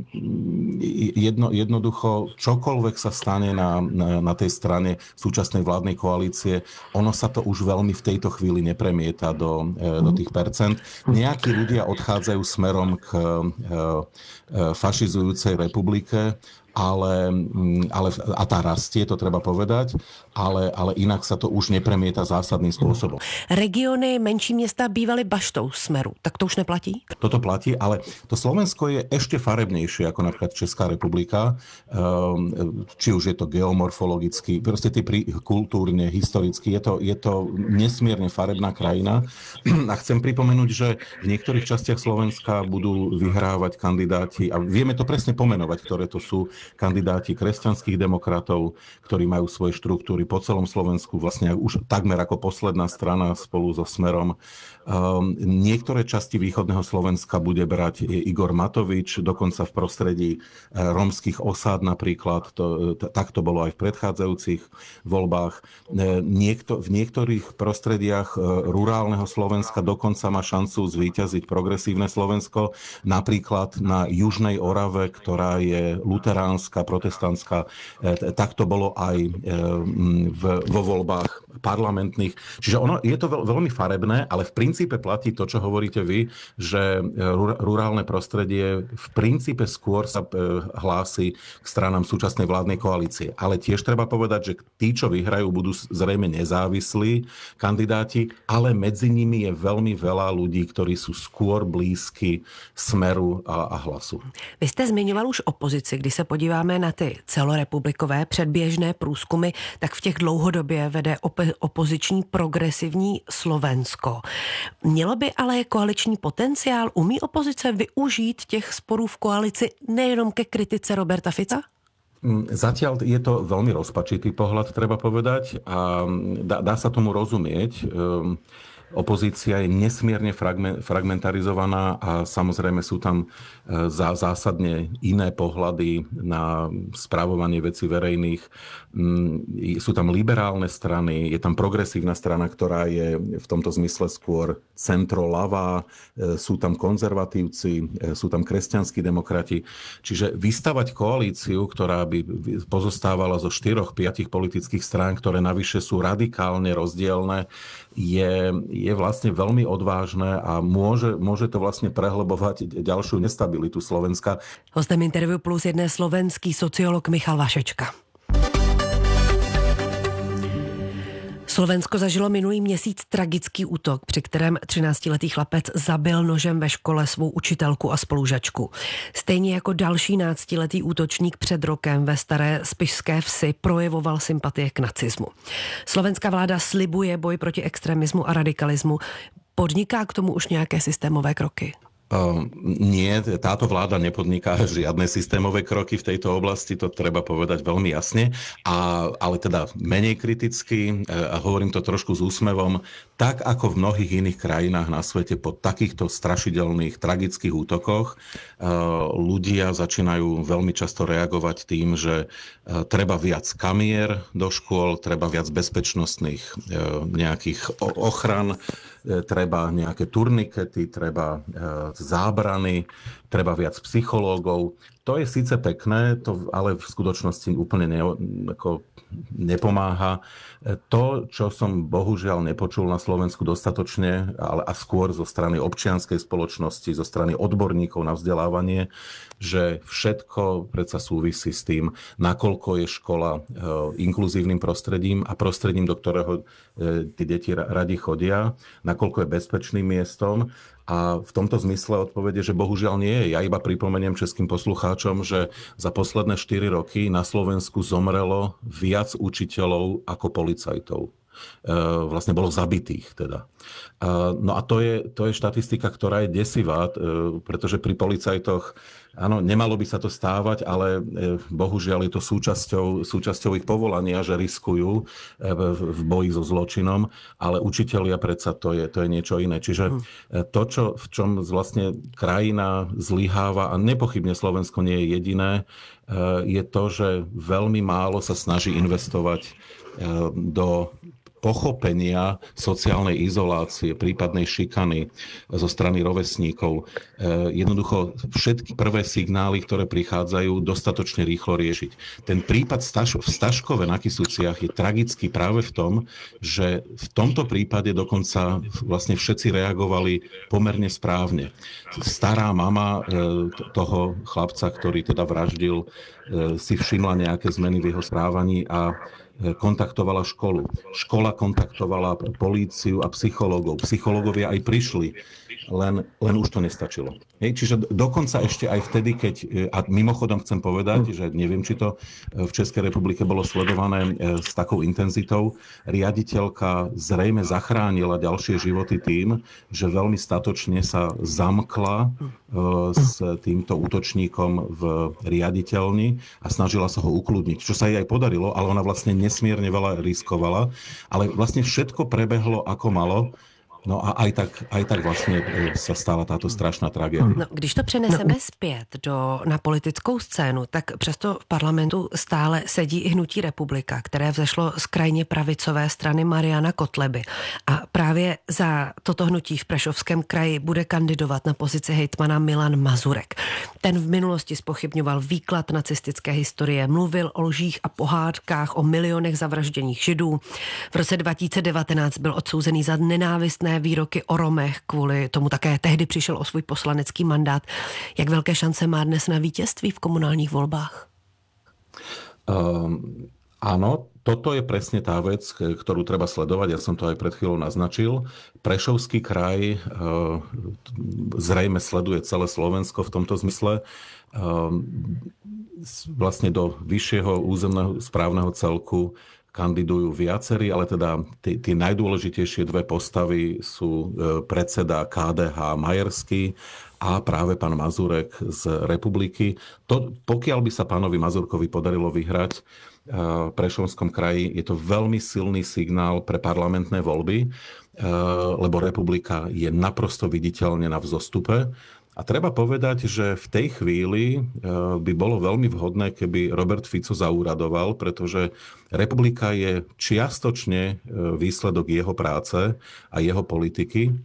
jedno, jednoducho čokoľvek sa stane na, na, na tej strane súčasnej vládnej koalície, ono sa to už veľmi v tejto chvíli nepremieta do, do tých percent. Nejakí ľudia odchádzajú smerom k fašizujúcej republike, ale, ale, a tá rastie, to treba povedať, ale, ale inak sa to už nepremieta zásadným spôsobom. Regiony, menší města bývaly baštou Smeru, tak to už neplatí? Toto platí, ale to Slovensko je ešte farebnejšie ako napríklad Česká republika, či už je to geomorfologicky, proste tí kultúrne, historicky, je to, je to nesmierne farebná krajina. A chcem pripomenúť, že v niektorých častiach Slovenska budú vyhrávať kandidáti, a vieme to presne pomenovať, ktoré to sú kandidáti kresťanských demokratov, ktorí majú svoje štruktúry po celom Slovensku, vlastne už takmer ako posledná strana spolu so Smerom. Um, niektoré časti východného Slovenska bude brať Igor Matovič, dokonca v prostredí rómskych osád napríklad. To, t- tak to bolo aj v predchádzajúcich voľbách. Niekto, v niektorých prostrediach rurálneho Slovenska dokonca má šancu zvíťaziť progresívne Slovensko, napríklad na Južnej Orave, ktorá je luteránska, protestantská, tak to bolo aj v, vo voľbách parlamentných. Čiže ono je to veľ, veľmi farebné, ale v princípe platí to, čo hovoríte vy, že rurálne prostredie v princípe skôr sa hlási k stranám súčasnej vládnej koalície. Ale tiež treba povedať, že tí, čo vyhrajú, budú zrejme nezávislí kandidáti, ale medzi nimi je veľmi veľa ľudí, ktorí sú skôr blízky Smeru a, a Hlasu. Vy jste zmiňoval už opozici. Když se podíváme na ty celorepublikové předběžné průzkumy, tak v těch dlouhodobě vede op- opoziční progresivní Slovensko. Mělo by ale koaliční potenciál? Umí opozice využít těch sporů v koalici nejenom ke kritice Roberta Fica? Zatiaľ je to veľmi rozpačitý pohľad, treba povedať, a dá, dá sa tomu rozumieť. Opozícia je nesmierne fragmentarizovaná a samozrejme sú tam zásadne iné pohľady na správovanie vecí verejných. Sú tam liberálne strany, je tam progresívna strana, ktorá je v tomto zmysle skôr centro-ľavá, sú tam konzervatívci, sú tam kresťanskí demokrati. Čiže vystavať koalíciu, ktorá by pozostávala zo štyroch, piatich politických strán, ktoré navyše sú radikálne rozdielne, je, je vlastne veľmi odvážne a môže, môže to vlastne prehlbovať ďalšiu nestabilitu Slovenska. Hostem Interview Plus je dnes slovenský sociolog Michal Vašečka. Slovensko zažilo minulý měsíc tragický útok, při kterém třináctiletý chlapec zabil nožem ve škole svou učitelku a spolužačku. Stejně jako další náctiletý útočník před rokem ve Staré Spišské Vsi projevoval sympatie k nacismu. Slovenská vláda slibuje boj proti extremismu a radikalismu. Podniká k tomu už nějaké systémové kroky? Uh, nie, táto vláda nepodniká žiadne systémové kroky v tejto oblasti, to treba povedať veľmi jasne, a, ale teda menej kriticky, a hovorím to trošku s úsmevom, tak ako v mnohých iných krajinách na svete po takýchto strašidelných, tragických útokoch uh, ľudia začínajú veľmi často reagovať tým, že uh, treba viac kamier do škôl, treba viac bezpečnostných uh, nejakých ochran, treba nejaké turnikety, treba zábrany, treba viac psychológov. To je síce pekné, to ale v skutočnosti úplne ne, ako nepomáha. To, čo som bohužiaľ nepočul na Slovensku dostatočne, ale a skôr zo strany občianskej spoločnosti, zo strany odborníkov na vzdelávanie, že všetko predsa súvisí s tým, nakoľko je škola inkluzívnym prostredím a prostredím, do ktorého tí deti radi chodia, nakoľko je bezpečným miestom. A v tomto zmysle odpovede, že bohužiaľ nie je. Ja iba pripomeniem českým poslucháčom, že za posledné štyri roky na Slovensku zomrelo viac učiteľov ako policajtov. E, vlastne bolo zabitých teda. E, no a to je, to je štatistika, ktorá je desivá, e, pretože pri policajtoch, áno, nemalo by sa to stávať, ale e, bohužiaľ je to súčasťou, súčasťou ich povolania, že riskujú e, v, v boji so zločinom, ale učitelia predsa to je, to je niečo iné. Čiže e, to, čo, v čom vlastne krajina zlyháva, a nepochybne Slovensko nie je jediné, e, je to, že veľmi málo sa snaží investovať e, do pochopenia sociálnej izolácie, prípadnej šikany zo strany rovesníkov. Jednoducho všetky prvé signály, ktoré prichádzajú, dostatočne rýchlo riešiť. Ten prípad v Staškove na Kysuciach je tragický práve v tom, že v tomto prípade dokonca vlastne všetci reagovali pomerne správne. Stará mama toho chlapca, ktorý teda vraždil, si všimla nejaké zmeny v jeho správaní a kontaktovala školu. Škola kontaktovala políciu a psychológov. Psychológovia aj prišli, len, len už to nestačilo. Hej, čiže dokonca ešte aj vtedy, keď, a mimochodom chcem povedať, že neviem, či to v Českej republike bolo sledované s takou intenzitou, riaditeľka zrejme zachránila ďalšie životy tým, že veľmi statočne sa zamkla s týmto útočníkom v riaditeľni a snažila sa ho ukludniť, čo sa jej aj podarilo, ale ona vlastne nesmierne veľa riskovala, ale vlastne všetko prebehlo ako malo. No a aj tak, aj tak vlastně se stala tato strašná tragédie. No, když to přeneseme no. zpět do, na politickou scénu, tak přesto v parlamentu stále sedí i hnutí Republika, které vzešlo z krajně pravicové strany Mariana Kotleby. A právě za toto hnutí v Prešovském kraji bude kandidovat na pozici hejtmana Milan Mazurek. Ten v minulosti zpochybňoval výklad nacistické historie, mluvil o lžích a pohádkách o milionech zavražděných Židů. V roce dva tisíce devatenáct byl odsouzený za nenávistné výroky o Romech, kvůli tomu také tehdy přišel o svůj poslanecký mandát. Jak velké šance má dnes na vítězství v komunálních volbách? Um, áno, toto je presne tá vec, ktorú treba sledovať. Ja som to aj pred chvíľou naznačil. Prešovský kraj uh, zrejme sleduje celé Slovensko v tomto zmysle. Uh, vlastne do vyššieho územného správneho celku kandidujú viacerí, ale teda tie najdôležitejšie dve postavy sú predseda ká dé há Majerský a práve pán Mazurek z Republiky. To, pokiaľ by sa pánovi Mazurkovi podarilo vyhrať v Prešovskom kraji, je to veľmi silný signál pre parlamentné voľby, lebo Republika je naprosto viditeľne na vzostupe. A treba povedať, že v tej chvíli by bolo veľmi vhodné, keby Robert Fico zaúradoval, pretože Republika je čiastočne výsledok jeho práce a jeho politiky.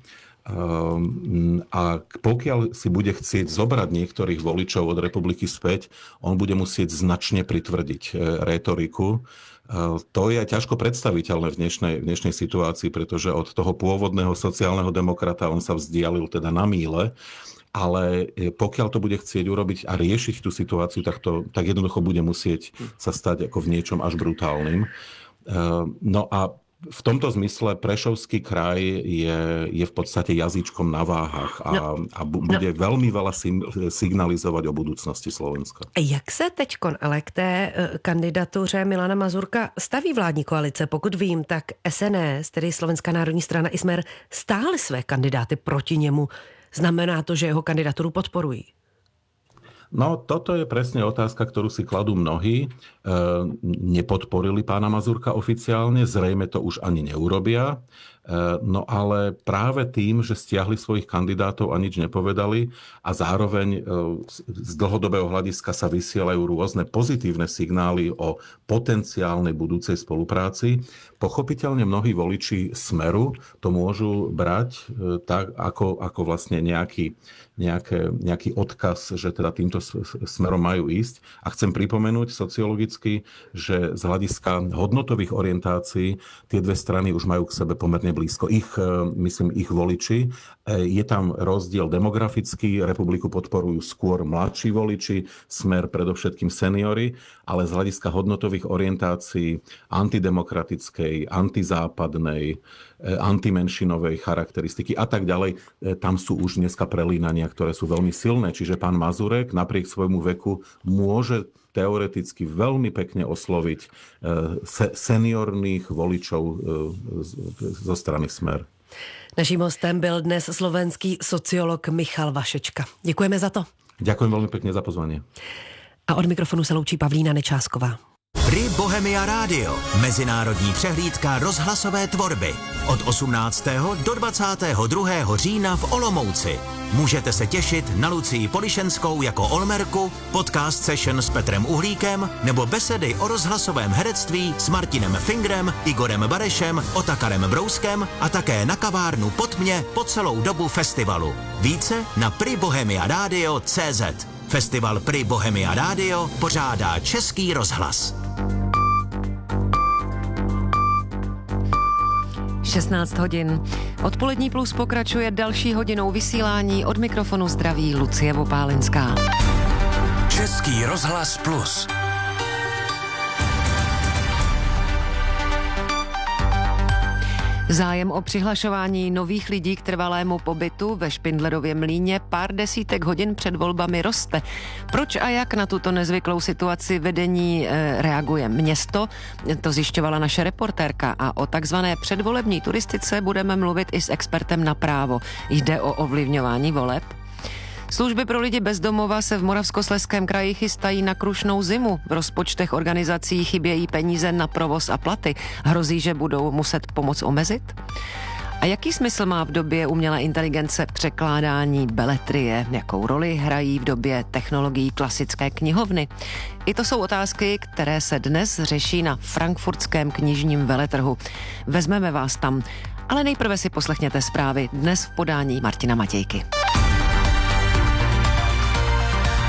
A pokiaľ si bude chcieť zobrať niektorých voličov od Republiky späť, on bude musieť značne pritvrdiť rétoriku. To je ťažko predstaviteľné v dnešnej, v dnešnej situácii, pretože od toho pôvodného sociálneho demokrata on sa vzdialil teda na míle. Ale pokiaľ to bude chcieť urobiť a riešiť tú situáciu, tak, to, tak jednoducho bude musieť sa stať ako v niečom až brutálnym. No a v tomto zmysle Prešovský kraj je, je v podstate jazyčkom na váhách a, no, a bude no. veľmi veľa signalizovať o budúcnosti Slovenska. Jak se teďkon ale k té kandidatuře Milana Mazurka staví vládní koalice? Pokud vím, tak es en es, tedy Slovenská národní strana i Smer, stáhli své kandidáty proti němu. Znamená to, že jeho kandidaturu podporují? No, toto je presne otázka, ktorú si kladú mnohí. E, nepodporili pána Mazurka oficiálne, zrejme to už ani neurobia. E, no ale práve tým, že stiahli svojich kandidátov a nič nepovedali a zároveň e, z dlhodobého hľadiska sa vysielajú rôzne pozitívne signály o potenciálnej budúcej spolupráci, pochopiteľne mnohí voliči Smeru to môžu brať e, tak, ako, ako vlastne nejaký, nejaké, nejaký odkaz, že teda týmto smerom majú ísť. A chcem pripomenúť sociologicky, že z hľadiska hodnotových orientácií tie dve strany už majú k sebe pomerne blízko. Ich, myslím, ich voliči. Je tam rozdiel demografický, Republiku podporujú skôr mladší voliči, Smer predovšetkým seniori, ale z hľadiska hodnotových orientácií antidemokratickej, antizápadnej, antimenšinovej charakteristiky a tak ďalej, tam sú už dneska prelínania, ktoré sú veľmi silné. Čiže pán Mazurek napriek svojmu veku môže teoreticky veľmi pekne osloviť seniorných voličov zo strany Smer. Naším hostem byl dnes slovenský sociolog Michal Vašečka. Děkujeme za to. Ďakujem veľmi pekne za pozvanie. A od mikrofonu se loučí Pavlína Nečásková. Pri Bohemia Rádio. Mezinárodní přehlídka rozhlasové tvorby. Od osmnáctého do dvacátého druhého října v Olomouci. Můžete se těšit na Lucii Polišenskou jako Olmerku, podcast session s Petrem Uhlíkem nebo besedy o rozhlasovém herectví s Martinem Fingrem, Igorem Barešem, Otakarem Brouskem a také na kavárnu pod mě po celou dobu festivalu. Více na pri bohemia radio tečka cé zet. Festival Pri Bohemia Radio pořádá Český rozhlas. šestnáct hodin. Odpolední plus pokračuje další hodinou vysílání. Od mikrofonu zdraví Lucie Vopálinská. Český rozhlas plus. Zájem o přihlašování nových lidí k trvalému pobytu ve Špindlerově Mlýně pár desítek hodin před volbami roste. Proč a jak na tuto nezvyklou situaci vedení e, reaguje město? To zjišťovala naše reportérka a o takzvané předvolební turistice budeme mluvit i s expertem na právo. Jde o ovlivňování voleb? Služby pro lidi bez domova se v Moravskoslezském kraji chystají na krušnou zimu. V rozpočtech organizací chybějí peníze na provoz a platy. Hrozí, že budou muset pomoc omezit? A jaký smysl má v době umělé inteligence překládání beletrie? Jakou roli hrají v době technologií klasické knihovny? I to jsou otázky, které se dnes řeší na frankfurtském knižním veletrhu. Vezmeme vás tam, ale nejprve si poslechněte zprávy dnes v podání Martina Matějky.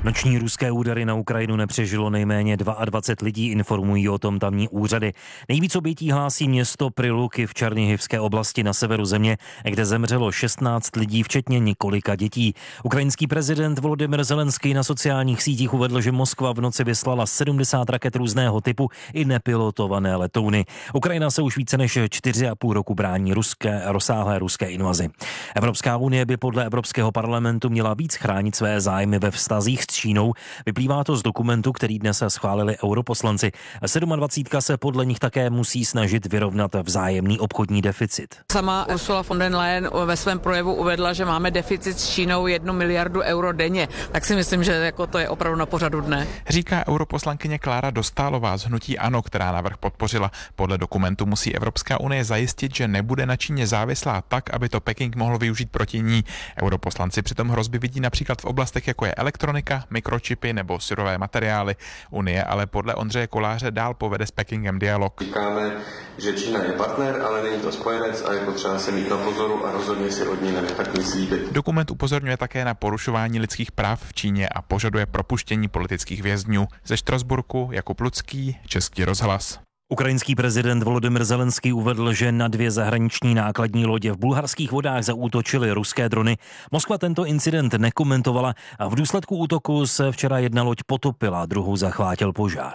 Noční ruské údery na Ukrajinu nepřežilo nejméně dvacet dva lidí, informují o tom tamní úřady. Nejvíc obětí hlásí město Priluky v Černichivské oblasti na severu země, kde zemřelo šestnáct lidí, včetně několika dětí. Ukrajinský prezident Volodymyr Zelenský na sociálních sítích uvedl, že Moskva v noci vyslala sedmdesát raket různého typu i nepilotované letouny. Ukrajina se už více než čtyři a půl roku brání ruské, rozsáhlé ruské invazi. Evropská unie by podle Evropského parlamentu měla víc chránit své zájmy ve vztazích s Čínou. Vyplývá to z dokumentu, který dnes schválili europoslanci. dvacet sedm se podle nich také musí snažit vyrovnat vzájemný obchodní deficit. Sama Ursula von der Leyen ve svém projevu uvedla, že máme deficit s Čínou jednu miliardu euro denně. Tak si myslím, že jako to je opravdu na pořadu dne. Říká europoslankyně Klára Dostálová z hnutí ANO, která návrh podpořila. Podle dokumentu musí Evropská unie zajistit, že nebude na Číně závislá tak, aby to Peking mohl využít proti ní. Europoslanci přitom hrozby vidí například v oblastech, jako je elektronika, mikročipy nebo syrové materiály. Unie ale podle Ondřeje Koláře dál povede s Pekingem dialog. Říkáme, že Čína je partner, ale není to spojenec a je potřeba se mít na pozoru a rozhodně si od ní nenechat nic slíbit. Dokument upozorňuje také na porušování lidských práv v Číně a požaduje propuštění politických vězňů. Ze Štrasburku Jakub Lucký, Český rozhlas. Ukrajinský prezident Volodymyr Zelenský uvedl, že na dvě zahraniční nákladní lodě v bulharských vodách zaútočily ruské drony. Moskva tento incident nekomentovala a v důsledku útoku se včera jedna loď potopila, druhou zachvátil požár.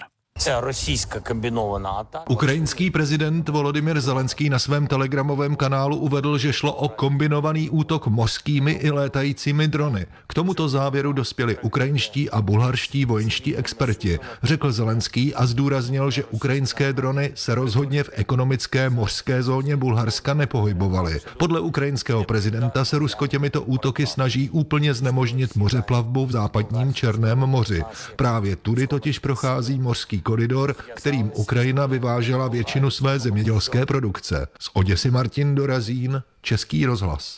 Ukrajinský prezident Volodymyr Zelenský na svém telegramovém kanálu uvedl, že šlo o kombinovaný útok mořskými i létajícími drony. K tomuto závěru dospěli ukrajinští a bulharští vojenští experti, řekl Zelenský a zdůraznil, že ukrajinské drony se rozhodně v ekonomické mořské zóně Bulharska nepohybovaly. Podle ukrajinského prezidenta se Rusko těmito útoky snaží úplně znemožnit mořeplavbu v západním Černém moři. Právě tudy totiž prochází mořský koridor, kterým Ukrajina vyvážela většinu své zemědělské produkce. Z Oděsy Martin Dorazín, Český rozhlas.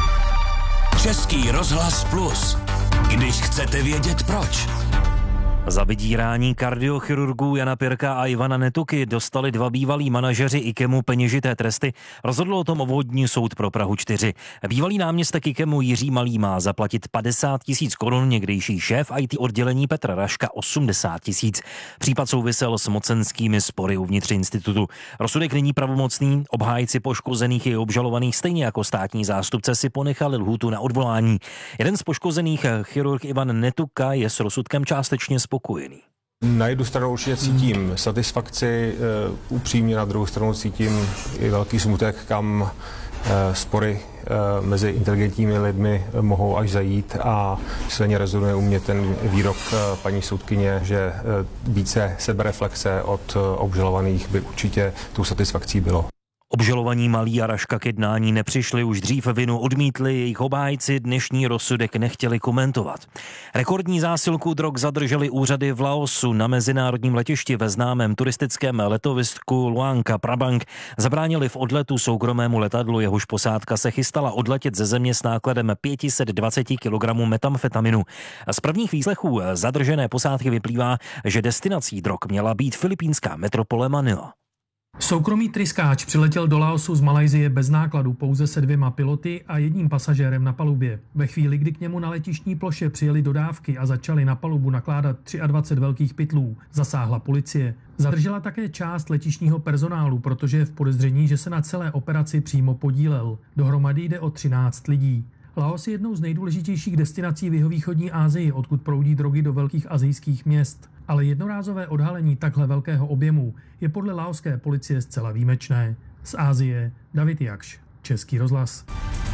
Český rozhlas plus. Když chcete vědět proč. Za vydírání kardiochirurgů Jana Pirka a Ivana Netuky dostali dva bývalí manažeři IKEMu peněžité tresty. Rozhodl o tom obvodní soud pro Prahu čtyři. Bývalý náměstek IKEMu Jiří Malý má zaplatit padesát tisíc korun, někdejší šéf í té oddělení Petr Raška osmdesát tisíc. Případ souvisel s mocenskými spory uvnitř institutu. Rozsudek není pravomocný, obhájci poškozených i obžalovaných stejně jako státní zástupce si ponechali lhůtu na odvolání. Jeden z poškozených, chirurg Ivan Netuka, je s rozsudkem částečně spokojený. Na jednu stranu určitě cítím satisfakci, uh, upřímně na druhou stranu cítím i velký smutek, kam uh, spory uh, mezi inteligentními lidmi mohou až zajít, a silně rezonuje u mě ten výrok uh, paní soudkyně, že uh, více sebereflexe od uh, obžalovaných by určitě tou satisfakcí bylo. Obžalovaní Malý a Raška k jednání nepřišli, už dřív vinu odmítli, jejich obhájci dnešní rozsudek nechtěli komentovat. Rekordní zásilku drog zadrželi úřady v Laosu. Na mezinárodním letišti ve známém turistickém letovisku Luang Prabang zabránili v odletu soukromému letadlu, jehož posádka se chystala odletět ze země s nákladem pět set dvacet kilogramů metamfetaminu. Z prvních výslechů zadržené posádky vyplývá, že destinací drog měla být filipínská metropole Manila. Soukromý tryskáč přiletěl do Laosu z Malajsie bez nákladu, pouze se dvěma piloty a jedním pasažérem na palubě. Ve chvíli, kdy k němu na letištní ploše přijeli dodávky a začali na palubu nakládat dvacet tři velkých pytlů, zasáhla policie. Zadržela také část letištního personálu, protože je v podezření, že se na celé operaci přímo podílel. Dohromady jde o třináct lidí. Laos je jednou z nejdůležitějších destinací v jihovýchodní Asii, odkud proudí drogy do velkých asijských měst. Ale jednorázové odhalení takhle velkého objemu je podle laoské policie zcela výjimečné. Z Asie David Jakš, Český rozhlas.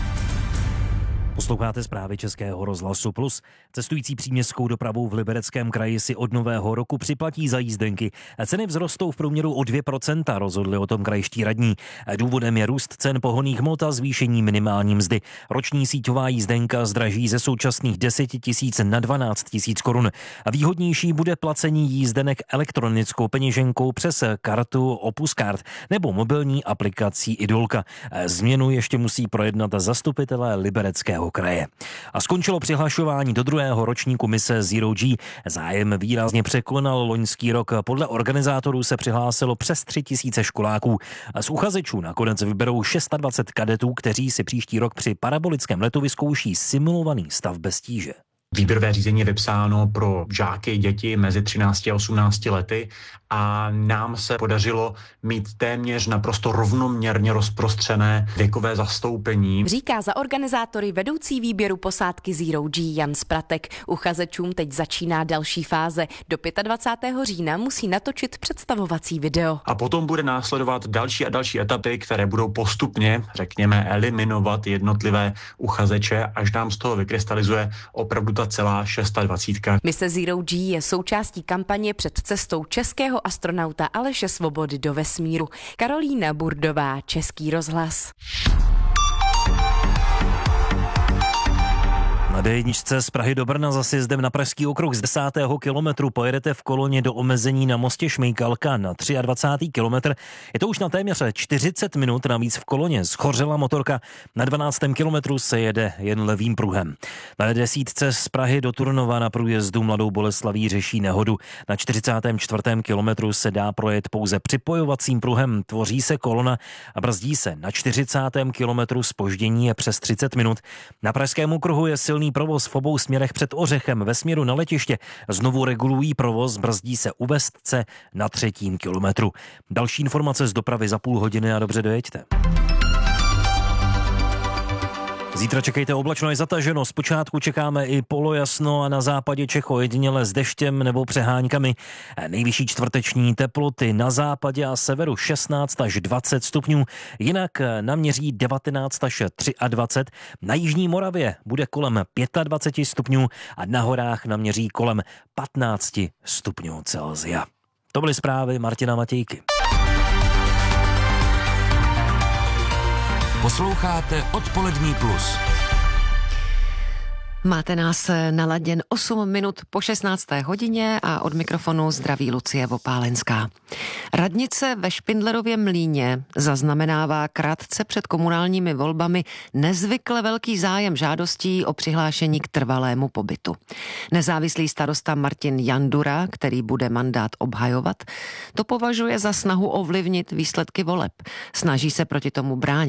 Posloucháte zprávy Českého rozhlasu Plus. Cestující příměstskou dopravou v Libereckém kraji si od nového roku připlatí za jízdenky. Ceny vzrostou v průměru o dvě procenta, rozhodli o tom krajští radní. Důvodem je růst cen pohonných hmot a zvýšení minimální mzdy. Roční síťová jízdenka zdraží ze současných deset tisíc na dvanáct tisíc korun. Výhodnější bude placení jízdenek elektronickou peněženkou přes kartu Opus Card nebo mobilní aplikací Idolka. Změnu ještě musí projednat zastupitelé Libereckého kraje. A skončilo přihlašování do druhého ročníku mise Zero G. Zájem výrazně překonal loňský rok. Podle organizátorů se přihlásilo přes tři tisíce školáků. Z uchazečů nakonec vyberou dvacet šest kadetů, kteří si příští rok při parabolickém letu vyzkouší simulovaný stav bez tíže. Výběrové řízení je vypsáno pro žáky, děti mezi třinácti a osmnácti lety a nám se podařilo mít téměř naprosto rovnoměrně rozprostřené věkové zastoupení. Říká za organizátory vedoucí výběru posádky Zero G Jan Spratek. Uchazečům teď začíná další fáze. Do dvacátého pátého října musí natočit představovací video. A potom bude následovat další a další etapy, které budou postupně, řekněme, eliminovat jednotlivé uchazeče, až nám z toho vykrystalizuje opravdu ta celá dvacítka. Mise Zero G je součástí kampaně před cestou českého astronauta Aleše Svobody do vesmíru. Karolína Burdová, Český rozhlas. Na dé jedna z Prahy do Brna za sjezdem na Pražský okruh z desátého kilometru pojedete v koloně do omezení na mostě Šmejkalka na dvacátý třetí kilometr. Je to už na téměř čtyřicet minut, navíc v koloně schořela motorka. Na dvanáctém kilometru se jede jen levým pruhem. Na desítce z Prahy do Turnova na průjezdu Mladou Boleslaví řeší nehodu. Na čtyřicátém čtvrtém kilometru se dá projet pouze připojovacím pruhem. Tvoří se kolona a brzdí se. Na čtyřicátém kilometru zpoždění je přes třicet minut. Na Pražském okruhu je silný provoz v obou směrech před Ořechem ve směru na letiště. Znovu regulují provoz, brzdí se u Vestce na třetím kilometru. Další informace z dopravy za půl hodiny a dobře dojeďte. Zítra čekejte oblačno i zataženo. Zpočátku čekáme i polojasno a na západě Čech ojediněle s deštěm nebo přeháňkami. Nejvyšší čtvrteční teploty na západě a severu šestnáct až dvacet stupňů, jinak naměří devatenáct až dvacet tři. Na jižní Moravě bude kolem dvacet pět stupňů a na horách naměří kolem patnáct stupňů Celsia. To byly zprávy Martina Matějky. Posloucháte Odpolední plus. Máte nás naladěn osm minut po šestnácté hodině a od mikrofonu zdraví Lucie Vopálenská. Radnice ve Špindlerově Mlýně zaznamenává krátce před komunálními volbami nezvykle velký zájem žádostí o přihlášení k trvalému pobytu. Nezávislý starosta Martin Jandura, který bude mandát obhajovat, to považuje za snahu ovlivnit výsledky voleb. Snaží se proti tomu bránit.